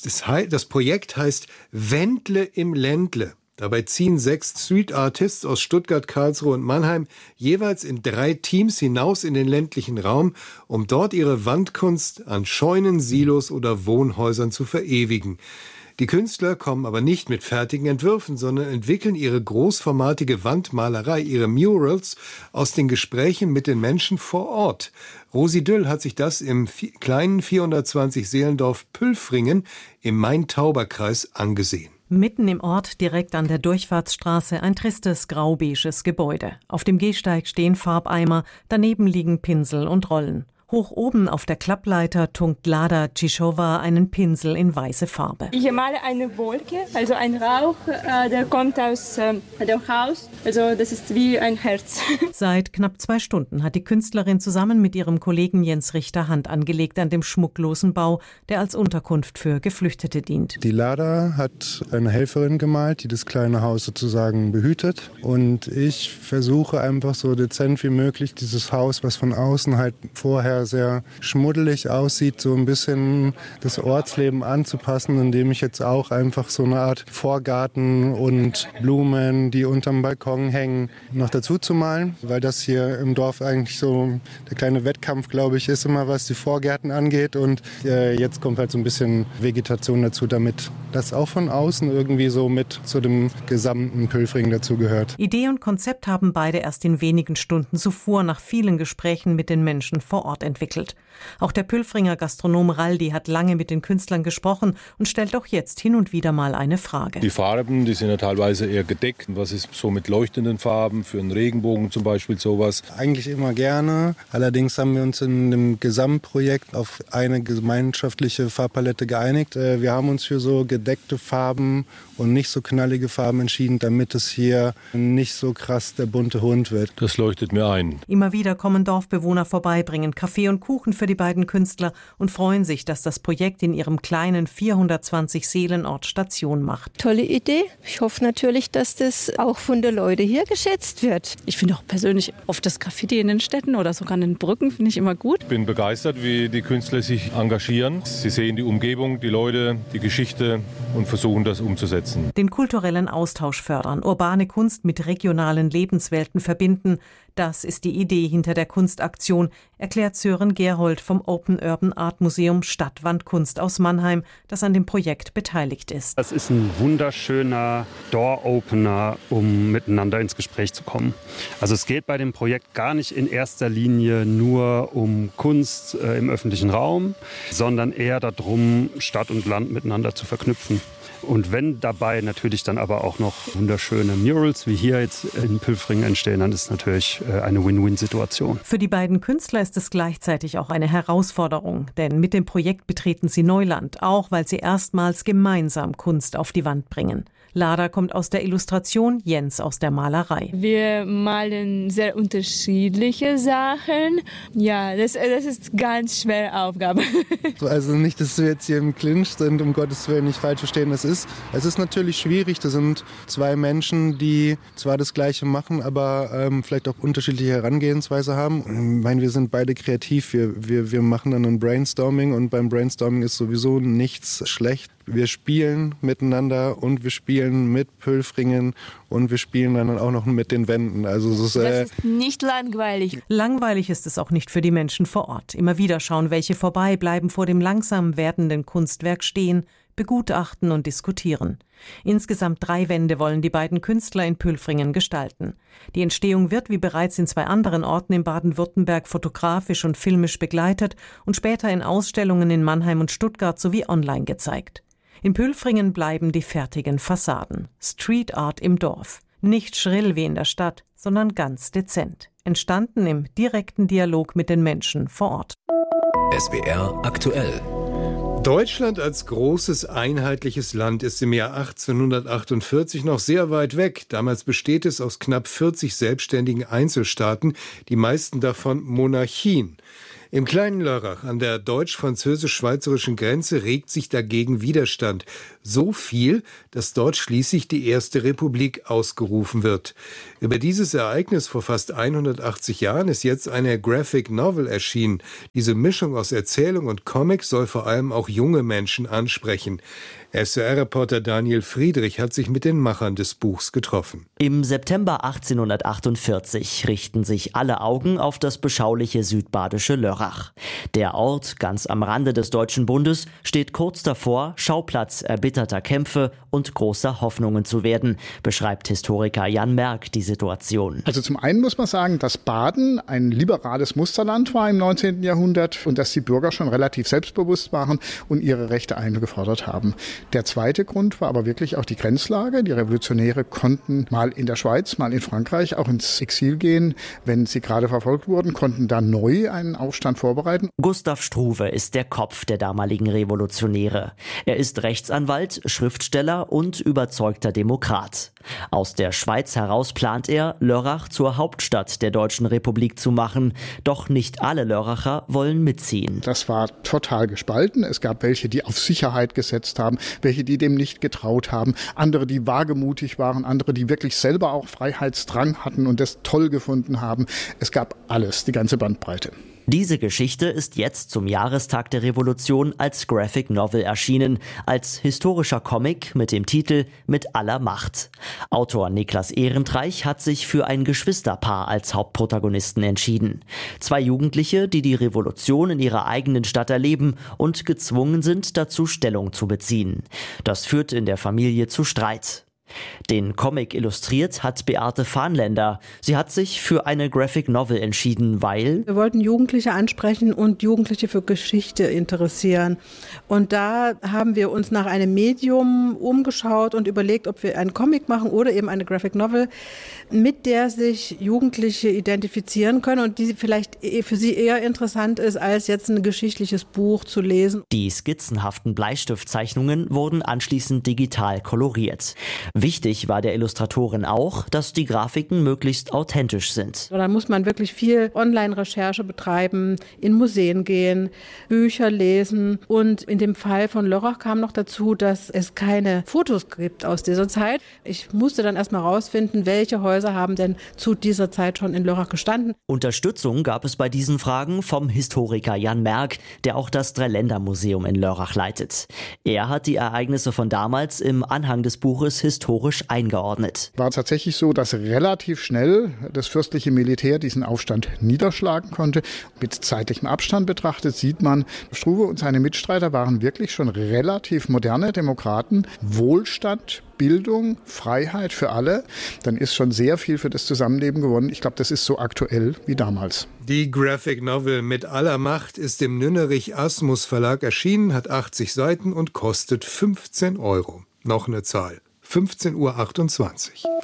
Das Projekt heißt Wendle im Ländle. Dabei ziehen 6 Street Artists aus Stuttgart, Karlsruhe und Mannheim jeweils in 3 Teams hinaus in den ländlichen Raum, um dort ihre Wandkunst an Scheunen, Silos oder Wohnhäusern zu verewigen. Die Künstler kommen aber nicht mit fertigen Entwürfen, sondern entwickeln ihre großformatige Wandmalerei, ihre Murals, aus den Gesprächen mit den Menschen vor Ort. Rosi Düll hat sich das im kleinen 420 Seelendorf Pülfringen im Main-Tauber-Kreis angesehen. Mitten im Ort, direkt an der Durchfahrtsstraße, ein tristes grau-beiges Gebäude. Auf dem Gehsteig stehen Farbeimer, daneben liegen Pinsel und Rollen. Hoch oben auf der Klappleiter tunkt Lada Cischowa einen Pinsel in weiße Farbe. Ich male eine Wolke, also ein Rauch, der kommt aus dem Haus. Also das ist wie ein Herz. Seit knapp 2 Stunden hat die Künstlerin zusammen mit ihrem Kollegen Jens Richter Hand angelegt an dem schmucklosen Bau, der als Unterkunft für Geflüchtete dient. Die Lada hat eine Helferin gemalt, die das kleine Haus sozusagen behütet. Und ich versuche einfach so dezent wie möglich dieses Haus, was von außen halt vorher sehr schmuddelig aussieht, so ein bisschen das Ortsleben anzupassen, indem ich jetzt auch einfach so eine Art Vorgarten und Blumen, die unterm Balkon hängen, noch dazu zu malen, weil das hier im Dorf eigentlich so der kleine Wettkampf, glaube ich, ist immer, was die Vorgärten angeht, und jetzt kommt halt so ein bisschen Vegetation dazu, damit das auch von außen irgendwie so mit zu dem gesamten Pülfringen dazu gehört. Idee und Konzept haben beide erst in wenigen Stunden zuvor nach vielen Gesprächen mit den Menschen vor Ort entwickelt. Auch der Pülfringer Gastronom Raldi hat lange mit den Künstlern gesprochen und stellt auch jetzt hin und wieder mal eine Frage. Die Farben, die sind ja teilweise eher gedeckt. Was ist so mit leuchtenden Farben, für einen Regenbogen zum Beispiel sowas? Eigentlich immer gerne. Allerdings haben wir uns in dem Gesamtprojekt auf eine gemeinschaftliche Farbpalette geeinigt. Wir haben uns für so gedeckte Farben und nicht so knallige Farben entschieden, damit es hier nicht so krass der bunte Hund wird. Das leuchtet mir ein. Immer wieder kommen Dorfbewohner vorbei, bringen Kaffee und Kuchen für die beiden Künstler und freuen sich, dass das Projekt in ihrem kleinen 420 Seelenort Station macht. Tolle Idee. Ich hoffe natürlich, dass das auch von den Leuten hier geschätzt wird. Ich finde auch persönlich oft das Graffiti in den Städten oder sogar an den Brücken finde ich immer gut. Ich bin begeistert, wie die Künstler sich engagieren. Sie sehen die Umgebung, die Leute, die Geschichte und versuchen das umzusetzen. Den kulturellen Austausch fördern, urbane Kunst mit regionalen Lebenswelten verbinden. Das ist die Idee hinter der Kunstaktion, erklärt Sören Gerhold vom Open Urban Art Museum Stadtwandkunst aus Mannheim, das an dem Projekt beteiligt ist. Das ist ein wunderschöner Door-Opener, um miteinander ins Gespräch zu kommen. Also es geht bei dem Projekt gar nicht in erster Linie nur um Kunst im öffentlichen Raum, sondern eher darum, Stadt und Land miteinander zu verknüpfen. Und wenn dabei natürlich dann aber auch noch wunderschöne Murals wie hier jetzt in Pülfringen entstehen, dann ist es natürlich eine Win-Win-Situation. Für die beiden Künstler ist es gleichzeitig auch eine Herausforderung, denn mit dem Projekt betreten sie Neuland, auch weil sie erstmals gemeinsam Kunst auf die Wand bringen. Lada kommt aus der Illustration, Jens aus der Malerei. Wir malen sehr unterschiedliche Sachen. Ja, das ist ganz schwere Aufgabe. Also nicht, dass wir jetzt hier im Clinch sind, um Gottes Willen nicht falsch verstehen. Es ist natürlich schwierig. Das sind zwei Menschen, die zwar das Gleiche machen, aber vielleicht auch unterschiedliche Herangehensweise haben. Ich meine, wir sind beide kreativ. Wir machen dann ein Brainstorming und beim Brainstorming ist sowieso nichts schlecht. Wir spielen miteinander und wir spielen mit Pülfringen und wir spielen dann auch noch mit den Wänden. Also das ist nicht langweilig. Langweilig ist es auch nicht für die Menschen vor Ort. Immer wieder schauen welche vorbei, bleiben vor dem langsam werdenden Kunstwerk stehen, begutachten und diskutieren. Insgesamt 3 Wände wollen die beiden Künstler in Pülfringen gestalten. Die Entstehung wird, wie bereits in 2 anderen Orten in Baden-Württemberg, fotografisch und filmisch begleitet und später in Ausstellungen in Mannheim und Stuttgart sowie online gezeigt. In Pülfringen bleiben die fertigen Fassaden. Street Art im Dorf. Nicht schrill wie in der Stadt, sondern ganz dezent. Entstanden im direkten Dialog mit den Menschen vor Ort. SWR aktuell. Deutschland als großes, einheitliches Land ist im Jahr 1848 noch sehr weit weg. Damals besteht es aus knapp 40 selbstständigen Einzelstaaten, die meisten davon Monarchien. Im kleinen Lörrach an der deutsch-französisch-schweizerischen Grenze regt sich dagegen Widerstand. So viel, dass dort schließlich die erste Republik ausgerufen wird. Über dieses Ereignis vor fast 180 Jahren ist jetzt eine Graphic Novel erschienen. Diese Mischung aus Erzählung und Comic soll vor allem auch junge Menschen ansprechen. SWR-Reporter Daniel Friedrich hat sich mit den Machern des Buchs getroffen. Im September 1848 richten sich alle Augen auf das beschauliche südbadische Lörrach. Der Ort, ganz am Rande des Deutschen Bundes, steht kurz davor, Schauplatz erbitterter Kämpfe und großer Hoffnungen zu werden, beschreibt Historiker Jan Merck die Situation. Also zum einen muss man sagen, dass Baden ein liberales Musterland war im 19. Jahrhundert und dass die Bürger schon relativ selbstbewusst waren und ihre Rechte eingefordert haben. Der zweite Grund war aber wirklich auch die Grenzlage. Die Revolutionäre konnten mal in der Schweiz, mal in Frankreich auch ins Exil gehen, wenn sie gerade verfolgt wurden, konnten da neu einen Aufstand vorbereiten. Gustav Struve ist der Kopf der damaligen Revolutionäre. Er ist Rechtsanwalt, Schriftsteller und überzeugter Demokrat. Aus der Schweiz heraus plant er, Lörrach zur Hauptstadt der Deutschen Republik zu machen. Doch nicht alle Lörracher wollen mitziehen. Das war total gespalten. Es gab welche, die auf Sicherheit gesetzt haben, welche, die dem nicht getraut haben, andere, die wagemutig waren, andere, die wirklich selber auch Freiheitsdrang hatten und das toll gefunden haben. Es gab alles, die ganze Bandbreite. Diese Geschichte ist jetzt zum Jahrestag der Revolution als Graphic Novel erschienen, als historischer Comic mit dem Titel Mit aller Macht. Autor Niklas Ehrenreich hat sich für ein Geschwisterpaar als Hauptprotagonisten entschieden. 2 Jugendliche, die die Revolution in ihrer eigenen Stadt erleben und gezwungen sind, dazu Stellung zu beziehen. Das führt in der Familie zu Streit. Den Comic illustriert hat Beate Fahnländer. Sie hat sich für eine Graphic Novel entschieden, weil wir wollten Jugendliche ansprechen und Jugendliche für Geschichte interessieren. Und da haben wir uns nach einem Medium umgeschaut und überlegt, ob wir einen Comic machen oder eben eine Graphic Novel, mit der sich Jugendliche identifizieren können und die vielleicht für sie eher interessant ist, als jetzt ein geschichtliches Buch zu lesen. Die skizzenhaften Bleistiftzeichnungen wurden anschließend digital koloriert. Wichtig war der Illustratorin auch, dass die Grafiken möglichst authentisch sind. Da muss man wirklich viel Online-Recherche betreiben, in Museen gehen, Bücher lesen. Und in dem Fall von Lörrach kam noch dazu, dass es keine Fotos gibt aus dieser Zeit. Ich musste dann erstmal rausfinden, welche Häuser haben denn zu dieser Zeit schon in Lörrach gestanden. Unterstützung gab es bei diesen Fragen vom Historiker Jan Merck, der auch das Dreiländermuseum in Lörrach leitet. Er hat die Ereignisse von damals im Anhang des Buches historisch eingeordnet. War tatsächlich so, dass relativ schnell das fürstliche Militär diesen Aufstand niederschlagen konnte. Mit zeitlichem Abstand betrachtet sieht man, Struve und seine Mitstreiter waren wirklich schon relativ moderne Demokraten. Wohlstand, Bildung, Freiheit für alle. Dann ist schon sehr viel für das Zusammenleben gewonnen. Ich glaube, das ist so aktuell wie damals. Die Graphic Novel Mit aller Macht ist im Nünnerich Asmus Verlag erschienen, hat 80 Seiten und kostet 15 €. Noch eine Zahl. 15:28 Uhr.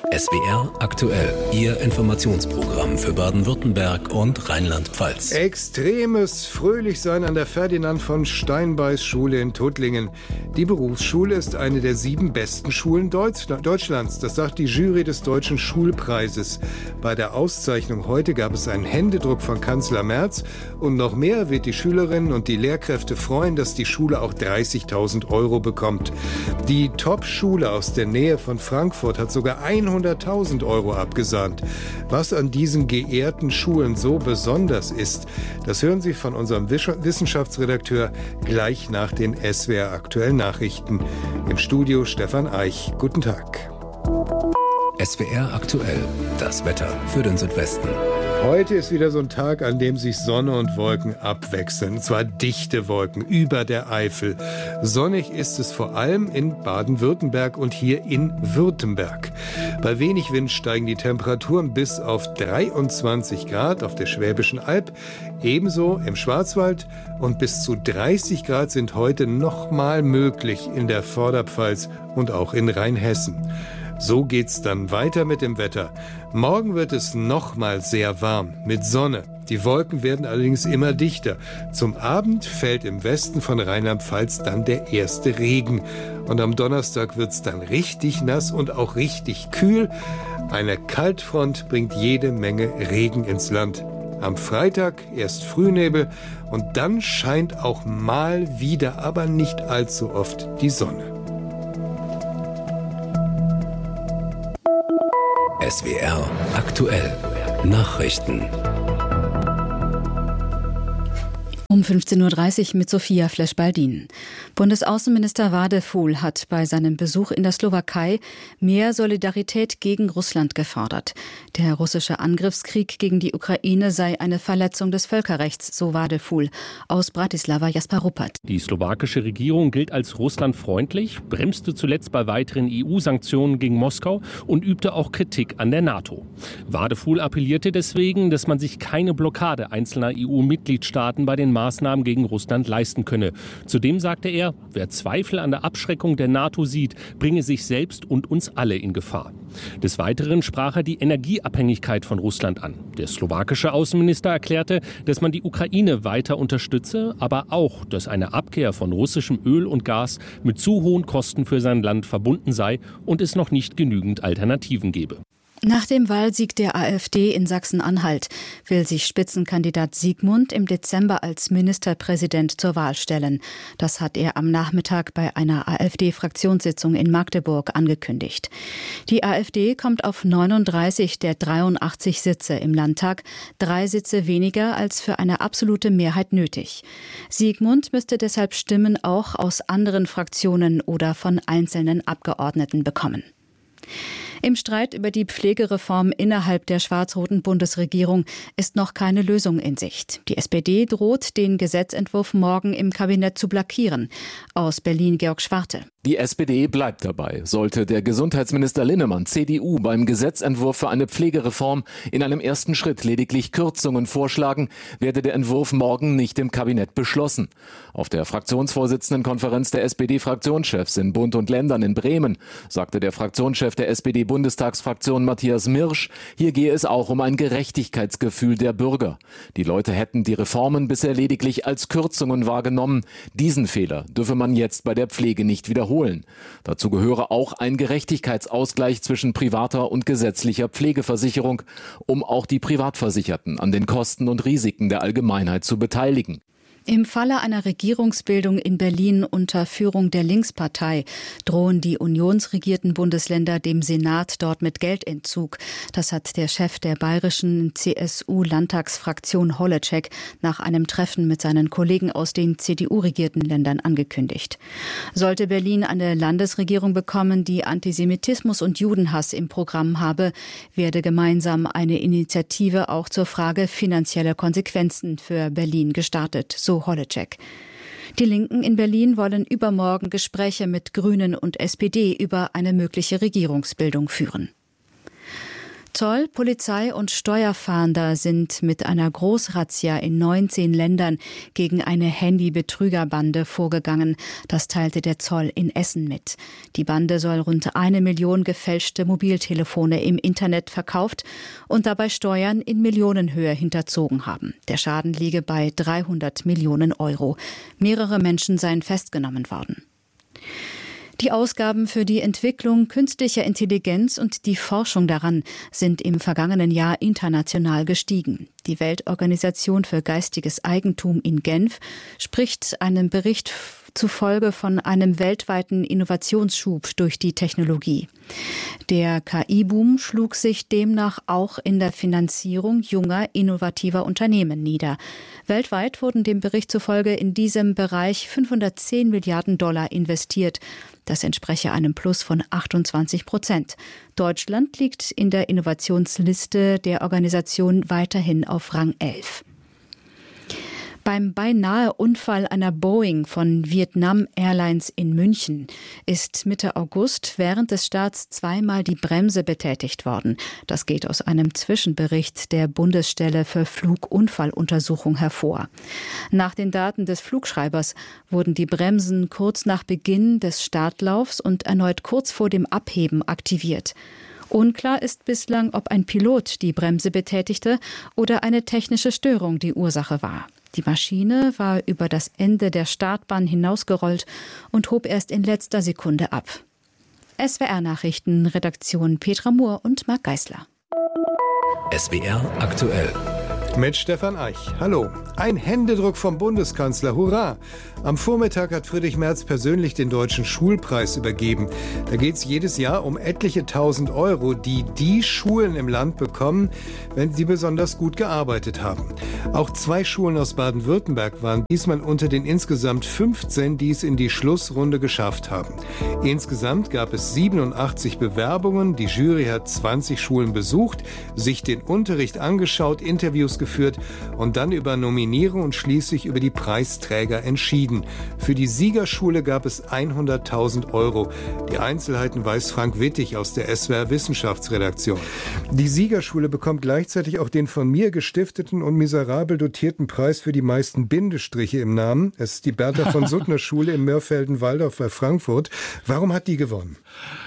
SWR aktuell, Ihr Informationsprogramm für Baden-Württemberg und Rheinland-Pfalz. Extremes Fröhlichsein an der Ferdinand von Steinbeis Schule in Tuttlingen. Die Berufsschule ist eine der 7 besten Schulen Deutschlands. Das sagt die Jury des Deutschen Schulpreises. Bei der Auszeichnung heute gab es einen Händedruck von Kanzler Merz. Und noch mehr wird die Schülerinnen und die Lehrkräfte freuen, dass die Schule auch 30.000 € bekommt. Die Top-Schule aus der Nähe von Frankfurt hat sogar 100.000 € abgesahnt. Was an diesen geehrten Schulen so besonders ist, das hören Sie von unserem Wissenschaftsredakteur gleich nach den SWR aktuellen Nachrichten. Im Studio Stefan Eich. Guten Tag. SWR aktuell, das Wetter für den Südwesten. Heute ist wieder so ein Tag, an dem sich Sonne und Wolken abwechseln. Und zwar dichte Wolken über der Eifel. Sonnig ist es vor allem in Baden-Württemberg und hier in Württemberg. Bei wenig Wind steigen die Temperaturen bis auf 23 Grad auf der Schwäbischen Alb. Ebenso im Schwarzwald. Und bis zu 30 Grad sind heute nochmal möglich in der Vorderpfalz und auch in Rheinhessen. So geht's dann weiter mit dem Wetter. Morgen wird es nochmal sehr warm mit Sonne. Die Wolken werden allerdings immer dichter. Zum Abend fällt im Westen von Rheinland-Pfalz dann der erste Regen. Und am Donnerstag wird's dann richtig nass und auch richtig kühl. Eine Kaltfront bringt jede Menge Regen ins Land. Am Freitag erst Frühnebel und dann scheint auch mal wieder, aber nicht allzu oft, die Sonne. SWR aktuell, Nachrichten. Um 15.30 Uhr mit Sophia Flesch-Baldin. Bundesaußenminister Wadefuhl hat bei seinem Besuch in der Slowakei mehr Solidarität gegen Russland gefordert. Der russische Angriffskrieg gegen die Ukraine sei eine Verletzung des Völkerrechts, so Wadefuhl. Aus Bratislava Jasper Ruppert. Die slowakische Regierung gilt als russlandfreundlich, bremste zuletzt bei weiteren EU-Sanktionen gegen Moskau und übte auch Kritik an der NATO. Wadefuhl appellierte deswegen, dass man sich keine Blockade einzelner EU-Mitgliedstaaten bei den Maßnahmen gegen Russland leisten könne. Zudem sagte er, wer Zweifel an der Abschreckung der NATO sieht, bringe sich selbst und uns alle in Gefahr. Des Weiteren sprach er die Energieabhängigkeit von Russland an. Der slowakische Außenminister erklärte, dass man die Ukraine weiter unterstütze, aber auch, dass eine Abkehr von russischem Öl und Gas mit zu hohen Kosten für sein Land verbunden sei und es noch nicht genügend Alternativen gebe. Nach dem Wahlsieg der AfD in Sachsen-Anhalt will sich Spitzenkandidat Siegmund im Dezember als Ministerpräsident zur Wahl stellen. Das hat er am Nachmittag bei einer AfD-Fraktionssitzung in Magdeburg angekündigt. Die AfD kommt auf 39 der 83 Sitze im Landtag, 3 Sitze weniger als für eine absolute Mehrheit nötig. Siegmund müsste deshalb Stimmen auch aus anderen Fraktionen oder von einzelnen Abgeordneten bekommen. Im Streit über die Pflegereform innerhalb der schwarz-roten Bundesregierung ist noch keine Lösung in Sicht. Die SPD droht, den Gesetzentwurf morgen im Kabinett zu blockieren. Aus Berlin Georg Schwarte. Die SPD bleibt dabei. Sollte der Gesundheitsminister Linnemann, CDU, beim Gesetzentwurf für eine Pflegereform in einem ersten Schritt lediglich Kürzungen vorschlagen, werde der Entwurf morgen nicht im Kabinett beschlossen. Auf der Fraktionsvorsitzendenkonferenz der SPD-Fraktionschefs in Bund und Ländern in Bremen sagte der Fraktionschef der SPD-Bundestagsfraktion Matthias Mirsch, hier gehe es auch um ein Gerechtigkeitsgefühl der Bürger. Die Leute hätten die Reformen bisher lediglich als Kürzungen wahrgenommen. Diesen Fehler dürfe man jetzt bei der Pflege nicht wiederholen. Dazu gehöre auch ein Gerechtigkeitsausgleich zwischen privater und gesetzlicher Pflegeversicherung, um auch die Privatversicherten an den Kosten und Risiken der Allgemeinheit zu beteiligen. Im Falle einer Regierungsbildung in Berlin unter Führung der Linkspartei drohen die unionsregierten Bundesländer dem Senat dort mit Geldentzug. Das hat der Chef der bayerischen CSU-Landtagsfraktion Holleczek nach einem Treffen mit seinen Kollegen aus den CDU-regierten Ländern angekündigt. Sollte Berlin eine Landesregierung bekommen, die Antisemitismus und Judenhass im Programm habe, werde gemeinsam eine Initiative auch zur Frage finanzieller Konsequenzen für Berlin gestartet, so Holleczek. Die Linken in Berlin wollen übermorgen Gespräche mit Grünen und SPD über eine mögliche Regierungsbildung führen. Zoll, Polizei und Steuerfahnder sind mit einer Großrazzia in 19 Ländern gegen eine Handybetrügerbande vorgegangen. Das teilte der Zoll in Essen mit. Die Bande soll rund 1 Million gefälschte Mobiltelefone im Internet verkauft und dabei Steuern in Millionenhöhe hinterzogen haben. Der Schaden liege bei 300 Millionen Euro. Mehrere Menschen seien festgenommen worden. Die Ausgaben für die Entwicklung künstlicher Intelligenz und die Forschung daran sind im vergangenen Jahr international gestiegen. Die Weltorganisation für geistiges Eigentum in Genf spricht einem Bericht zufolge von einem weltweiten Innovationsschub durch die Technologie. Der KI-Boom schlug sich demnach auch in der Finanzierung junger, innovativer Unternehmen nieder. Weltweit wurden dem Bericht zufolge in diesem Bereich 510 Milliarden Dollar investiert. Das entspreche einem Plus von 28%. Deutschland liegt in der Innovationsliste der Organisation weiterhin auf Rang 11. Beim beinahe Unfall einer Boeing von Vietnam Airlines in München ist Mitte August während des Starts zweimal die Bremse betätigt worden. Das geht aus einem Zwischenbericht der Bundesstelle für Flugunfalluntersuchung hervor. Nach den Daten des Flugschreibers wurden die Bremsen kurz nach Beginn des Startlaufs und erneut kurz vor dem Abheben aktiviert. Unklar ist bislang, ob ein Pilot die Bremse betätigte oder eine technische Störung die Ursache war. Die Maschine war über das Ende der Startbahn hinausgerollt und hob erst in letzter Sekunde ab. SWR-Nachrichten, Redaktion Petra Mohr und Marc Geisler. SWR aktuell. Mit Stefan Eich. Hallo. Ein Händedruck vom Bundeskanzler. Hurra! Am Vormittag hat Friedrich Merz persönlich den Deutschen Schulpreis übergeben. Da geht es jedes Jahr um etliche 1.000 Euro, die Schulen im Land bekommen, wenn sie besonders gut gearbeitet haben. Auch 2 Schulen aus Baden-Württemberg waren diesmal unter den insgesamt 15, die es in die Schlussrunde geschafft haben. Insgesamt gab es 87 Bewerbungen. Die Jury hat 20 Schulen besucht, sich den Unterricht angeschaut, Interviews geführt und dann über Nominierung und schließlich über die Preisträger entschieden. Für die Siegerschule gab es 100.000 Euro. Die Einzelheiten weiß Frank Wittig aus der SWR Wissenschaftsredaktion. Die Siegerschule bekommt gleichzeitig auch den von mir gestifteten und miserabel dotierten Preis für die meisten Bindestriche im Namen. Es ist die Bertha von Suttner Schule in Mörfelden-Walldorf bei Frankfurt. Warum hat die gewonnen?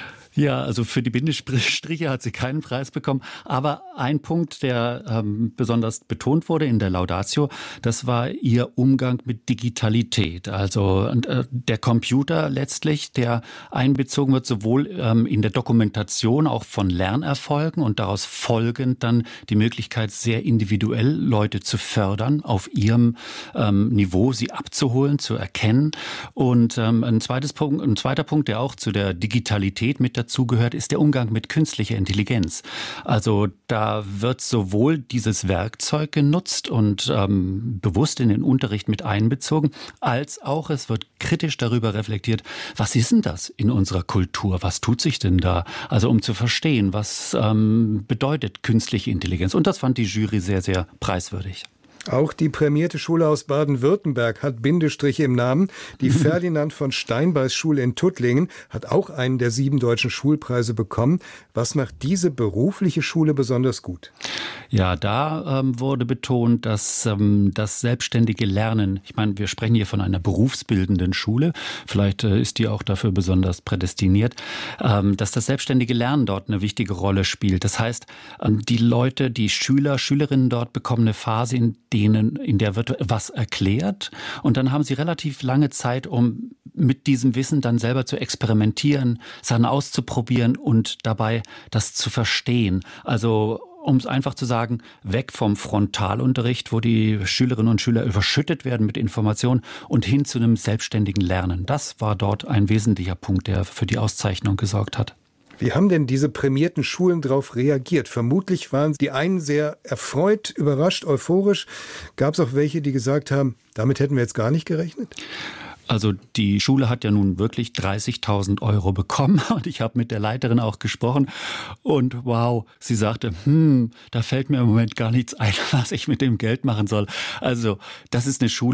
Ja, also für die Bindestriche hat sie keinen Preis bekommen. Aber ein Punkt, der besonders betont wurde in der Laudatio, das war ihr Umgang mit Digitalität. Also der Computer letztlich, der einbezogen wird, sowohl in der Dokumentation auch von Lernerfolgen und daraus folgend dann die Möglichkeit, sehr individuell Leute zu fördern, auf ihrem Niveau sie abzuholen, zu erkennen. Und ein zweiter Punkt, der auch zu der Digitalität mit dazugehört, ist der Umgang mit künstlicher Intelligenz. Also da wird sowohl dieses Werkzeug genutzt und bewusst in den Unterricht mit einbezogen, als auch es wird kritisch darüber reflektiert, was ist denn das in unserer Kultur? Was tut sich denn da? Also um zu verstehen, was bedeutet künstliche Intelligenz. Und das fand die Jury sehr, sehr preiswürdig. Auch die prämierte Schule aus Baden-Württemberg hat Bindestriche im Namen. Die Ferdinand von Steinbeis Schule in Tuttlingen hat auch einen der 7 deutschen Schulpreise bekommen. Was macht diese berufliche Schule besonders gut? Ja, da wurde betont, dass das selbstständige Lernen, ich meine, wir sprechen hier von einer berufsbildenden Schule, vielleicht ist die auch dafür besonders prädestiniert, dass das selbstständige Lernen dort eine wichtige Rolle spielt. Das heißt, die Leute, die Schüler, Schülerinnen dort bekommen eine Phase, in der wird was erklärt und dann haben sie relativ lange Zeit, um mit diesem Wissen dann selber zu experimentieren, Sachen auszuprobieren und dabei das zu verstehen. Also um es einfach zu sagen, weg vom Frontalunterricht, wo die Schülerinnen und Schüler überschüttet werden mit Informationen und hin zu einem selbstständigen Lernen. Das war dort ein wesentlicher Punkt, der für die Auszeichnung gesorgt hat. Wie haben denn diese prämierten Schulen darauf reagiert? Vermutlich waren die einen sehr erfreut, überrascht, euphorisch. Gab es auch welche, die gesagt haben, damit hätten wir jetzt gar nicht gerechnet? Also die Schule hat ja nun wirklich 30.000 Euro bekommen und ich habe mit der Leiterin auch gesprochen und wow, sie sagte, da fällt mir im Moment gar nichts ein, was ich mit dem Geld machen soll. Also das ist eine Schule,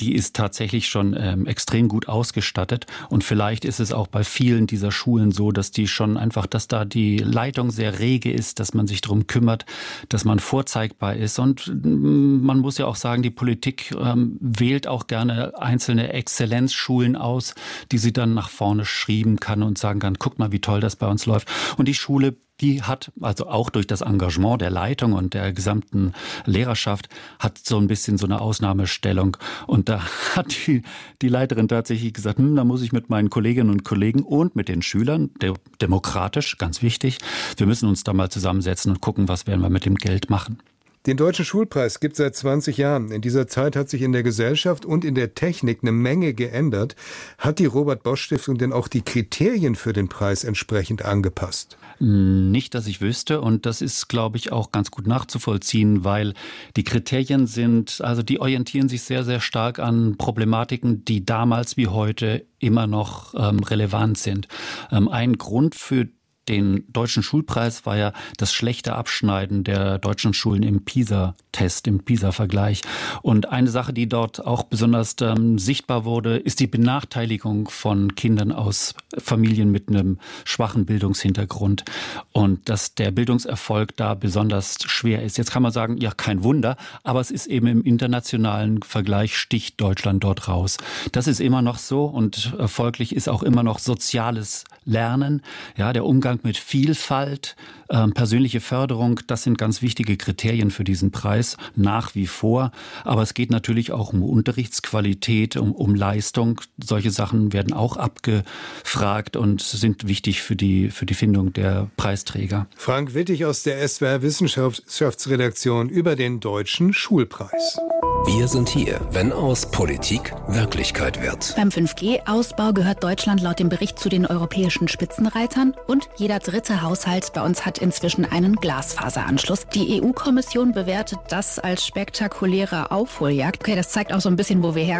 die ist tatsächlich schon extrem gut ausgestattet. Und vielleicht ist es auch bei vielen dieser Schulen so, dass dass da die Leitung sehr rege ist, dass man sich darum kümmert, dass man vorzeigbar ist. Und man muss ja auch sagen, die Politik wählt auch gerne einzelne Exzellenzschulen aus, die sie dann nach vorne schieben kann und sagen kann, guck mal, wie toll das bei uns läuft. Und die Schule, die hat, also auch durch das Engagement der Leitung und der gesamten Lehrerschaft, hat so ein bisschen so eine Ausnahmestellung. Und da hat die Leiterin tatsächlich gesagt, da muss ich mit meinen Kolleginnen und Kollegen und mit den Schülern, demokratisch, ganz wichtig, wir müssen uns da mal zusammensetzen und gucken, was werden wir mit dem Geld machen. Den Deutschen Schulpreis gibt es seit 20 Jahren. In dieser Zeit hat sich in der Gesellschaft und in der Technik eine Menge geändert. Hat die Robert-Bosch-Stiftung denn auch die Kriterien für den Preis entsprechend angepasst? Nicht, dass ich wüsste. Und das ist, glaube ich, auch ganz gut nachzuvollziehen, weil die Kriterien die orientieren sich sehr, sehr stark an Problematiken, die damals wie heute immer noch relevant sind. Ein Grund für den Deutschen Schulpreis war ja das schlechte Abschneiden der deutschen Schulen im PISA-Test, im PISA-Vergleich. Und eine Sache, die dort auch besonders sichtbar wurde, ist die Benachteiligung von Kindern aus Familien mit einem schwachen Bildungshintergrund. Und dass der Bildungserfolg da besonders schwer ist. Jetzt kann man sagen, ja, kein Wunder, aber es ist eben im internationalen Vergleich sticht Deutschland dort raus. Das ist immer noch so und folglich ist auch immer noch soziales Lernen, ja, der Umgang mit Vielfalt, persönliche Förderung, das sind ganz wichtige Kriterien für diesen Preis, nach wie vor. Aber es geht natürlich auch um Unterrichtsqualität, um Leistung. Solche Sachen werden auch abgefragt und sind wichtig für die Findung der Preisträger. Frank Wittig aus der SWR Wissenschaftsredaktion über den Deutschen Schulpreis. Wir sind hier, wenn aus Politik Wirklichkeit wird. Beim 5G-Ausbau gehört Deutschland laut dem Bericht zu den europäischen Spitzenreitern und jeder dritte Haushalt bei uns hat inzwischen einen Glasfaseranschluss. Die EU-Kommission bewertet das als spektakuläre Aufholjagd. Okay, das zeigt auch so ein bisschen, wo wir herkommen.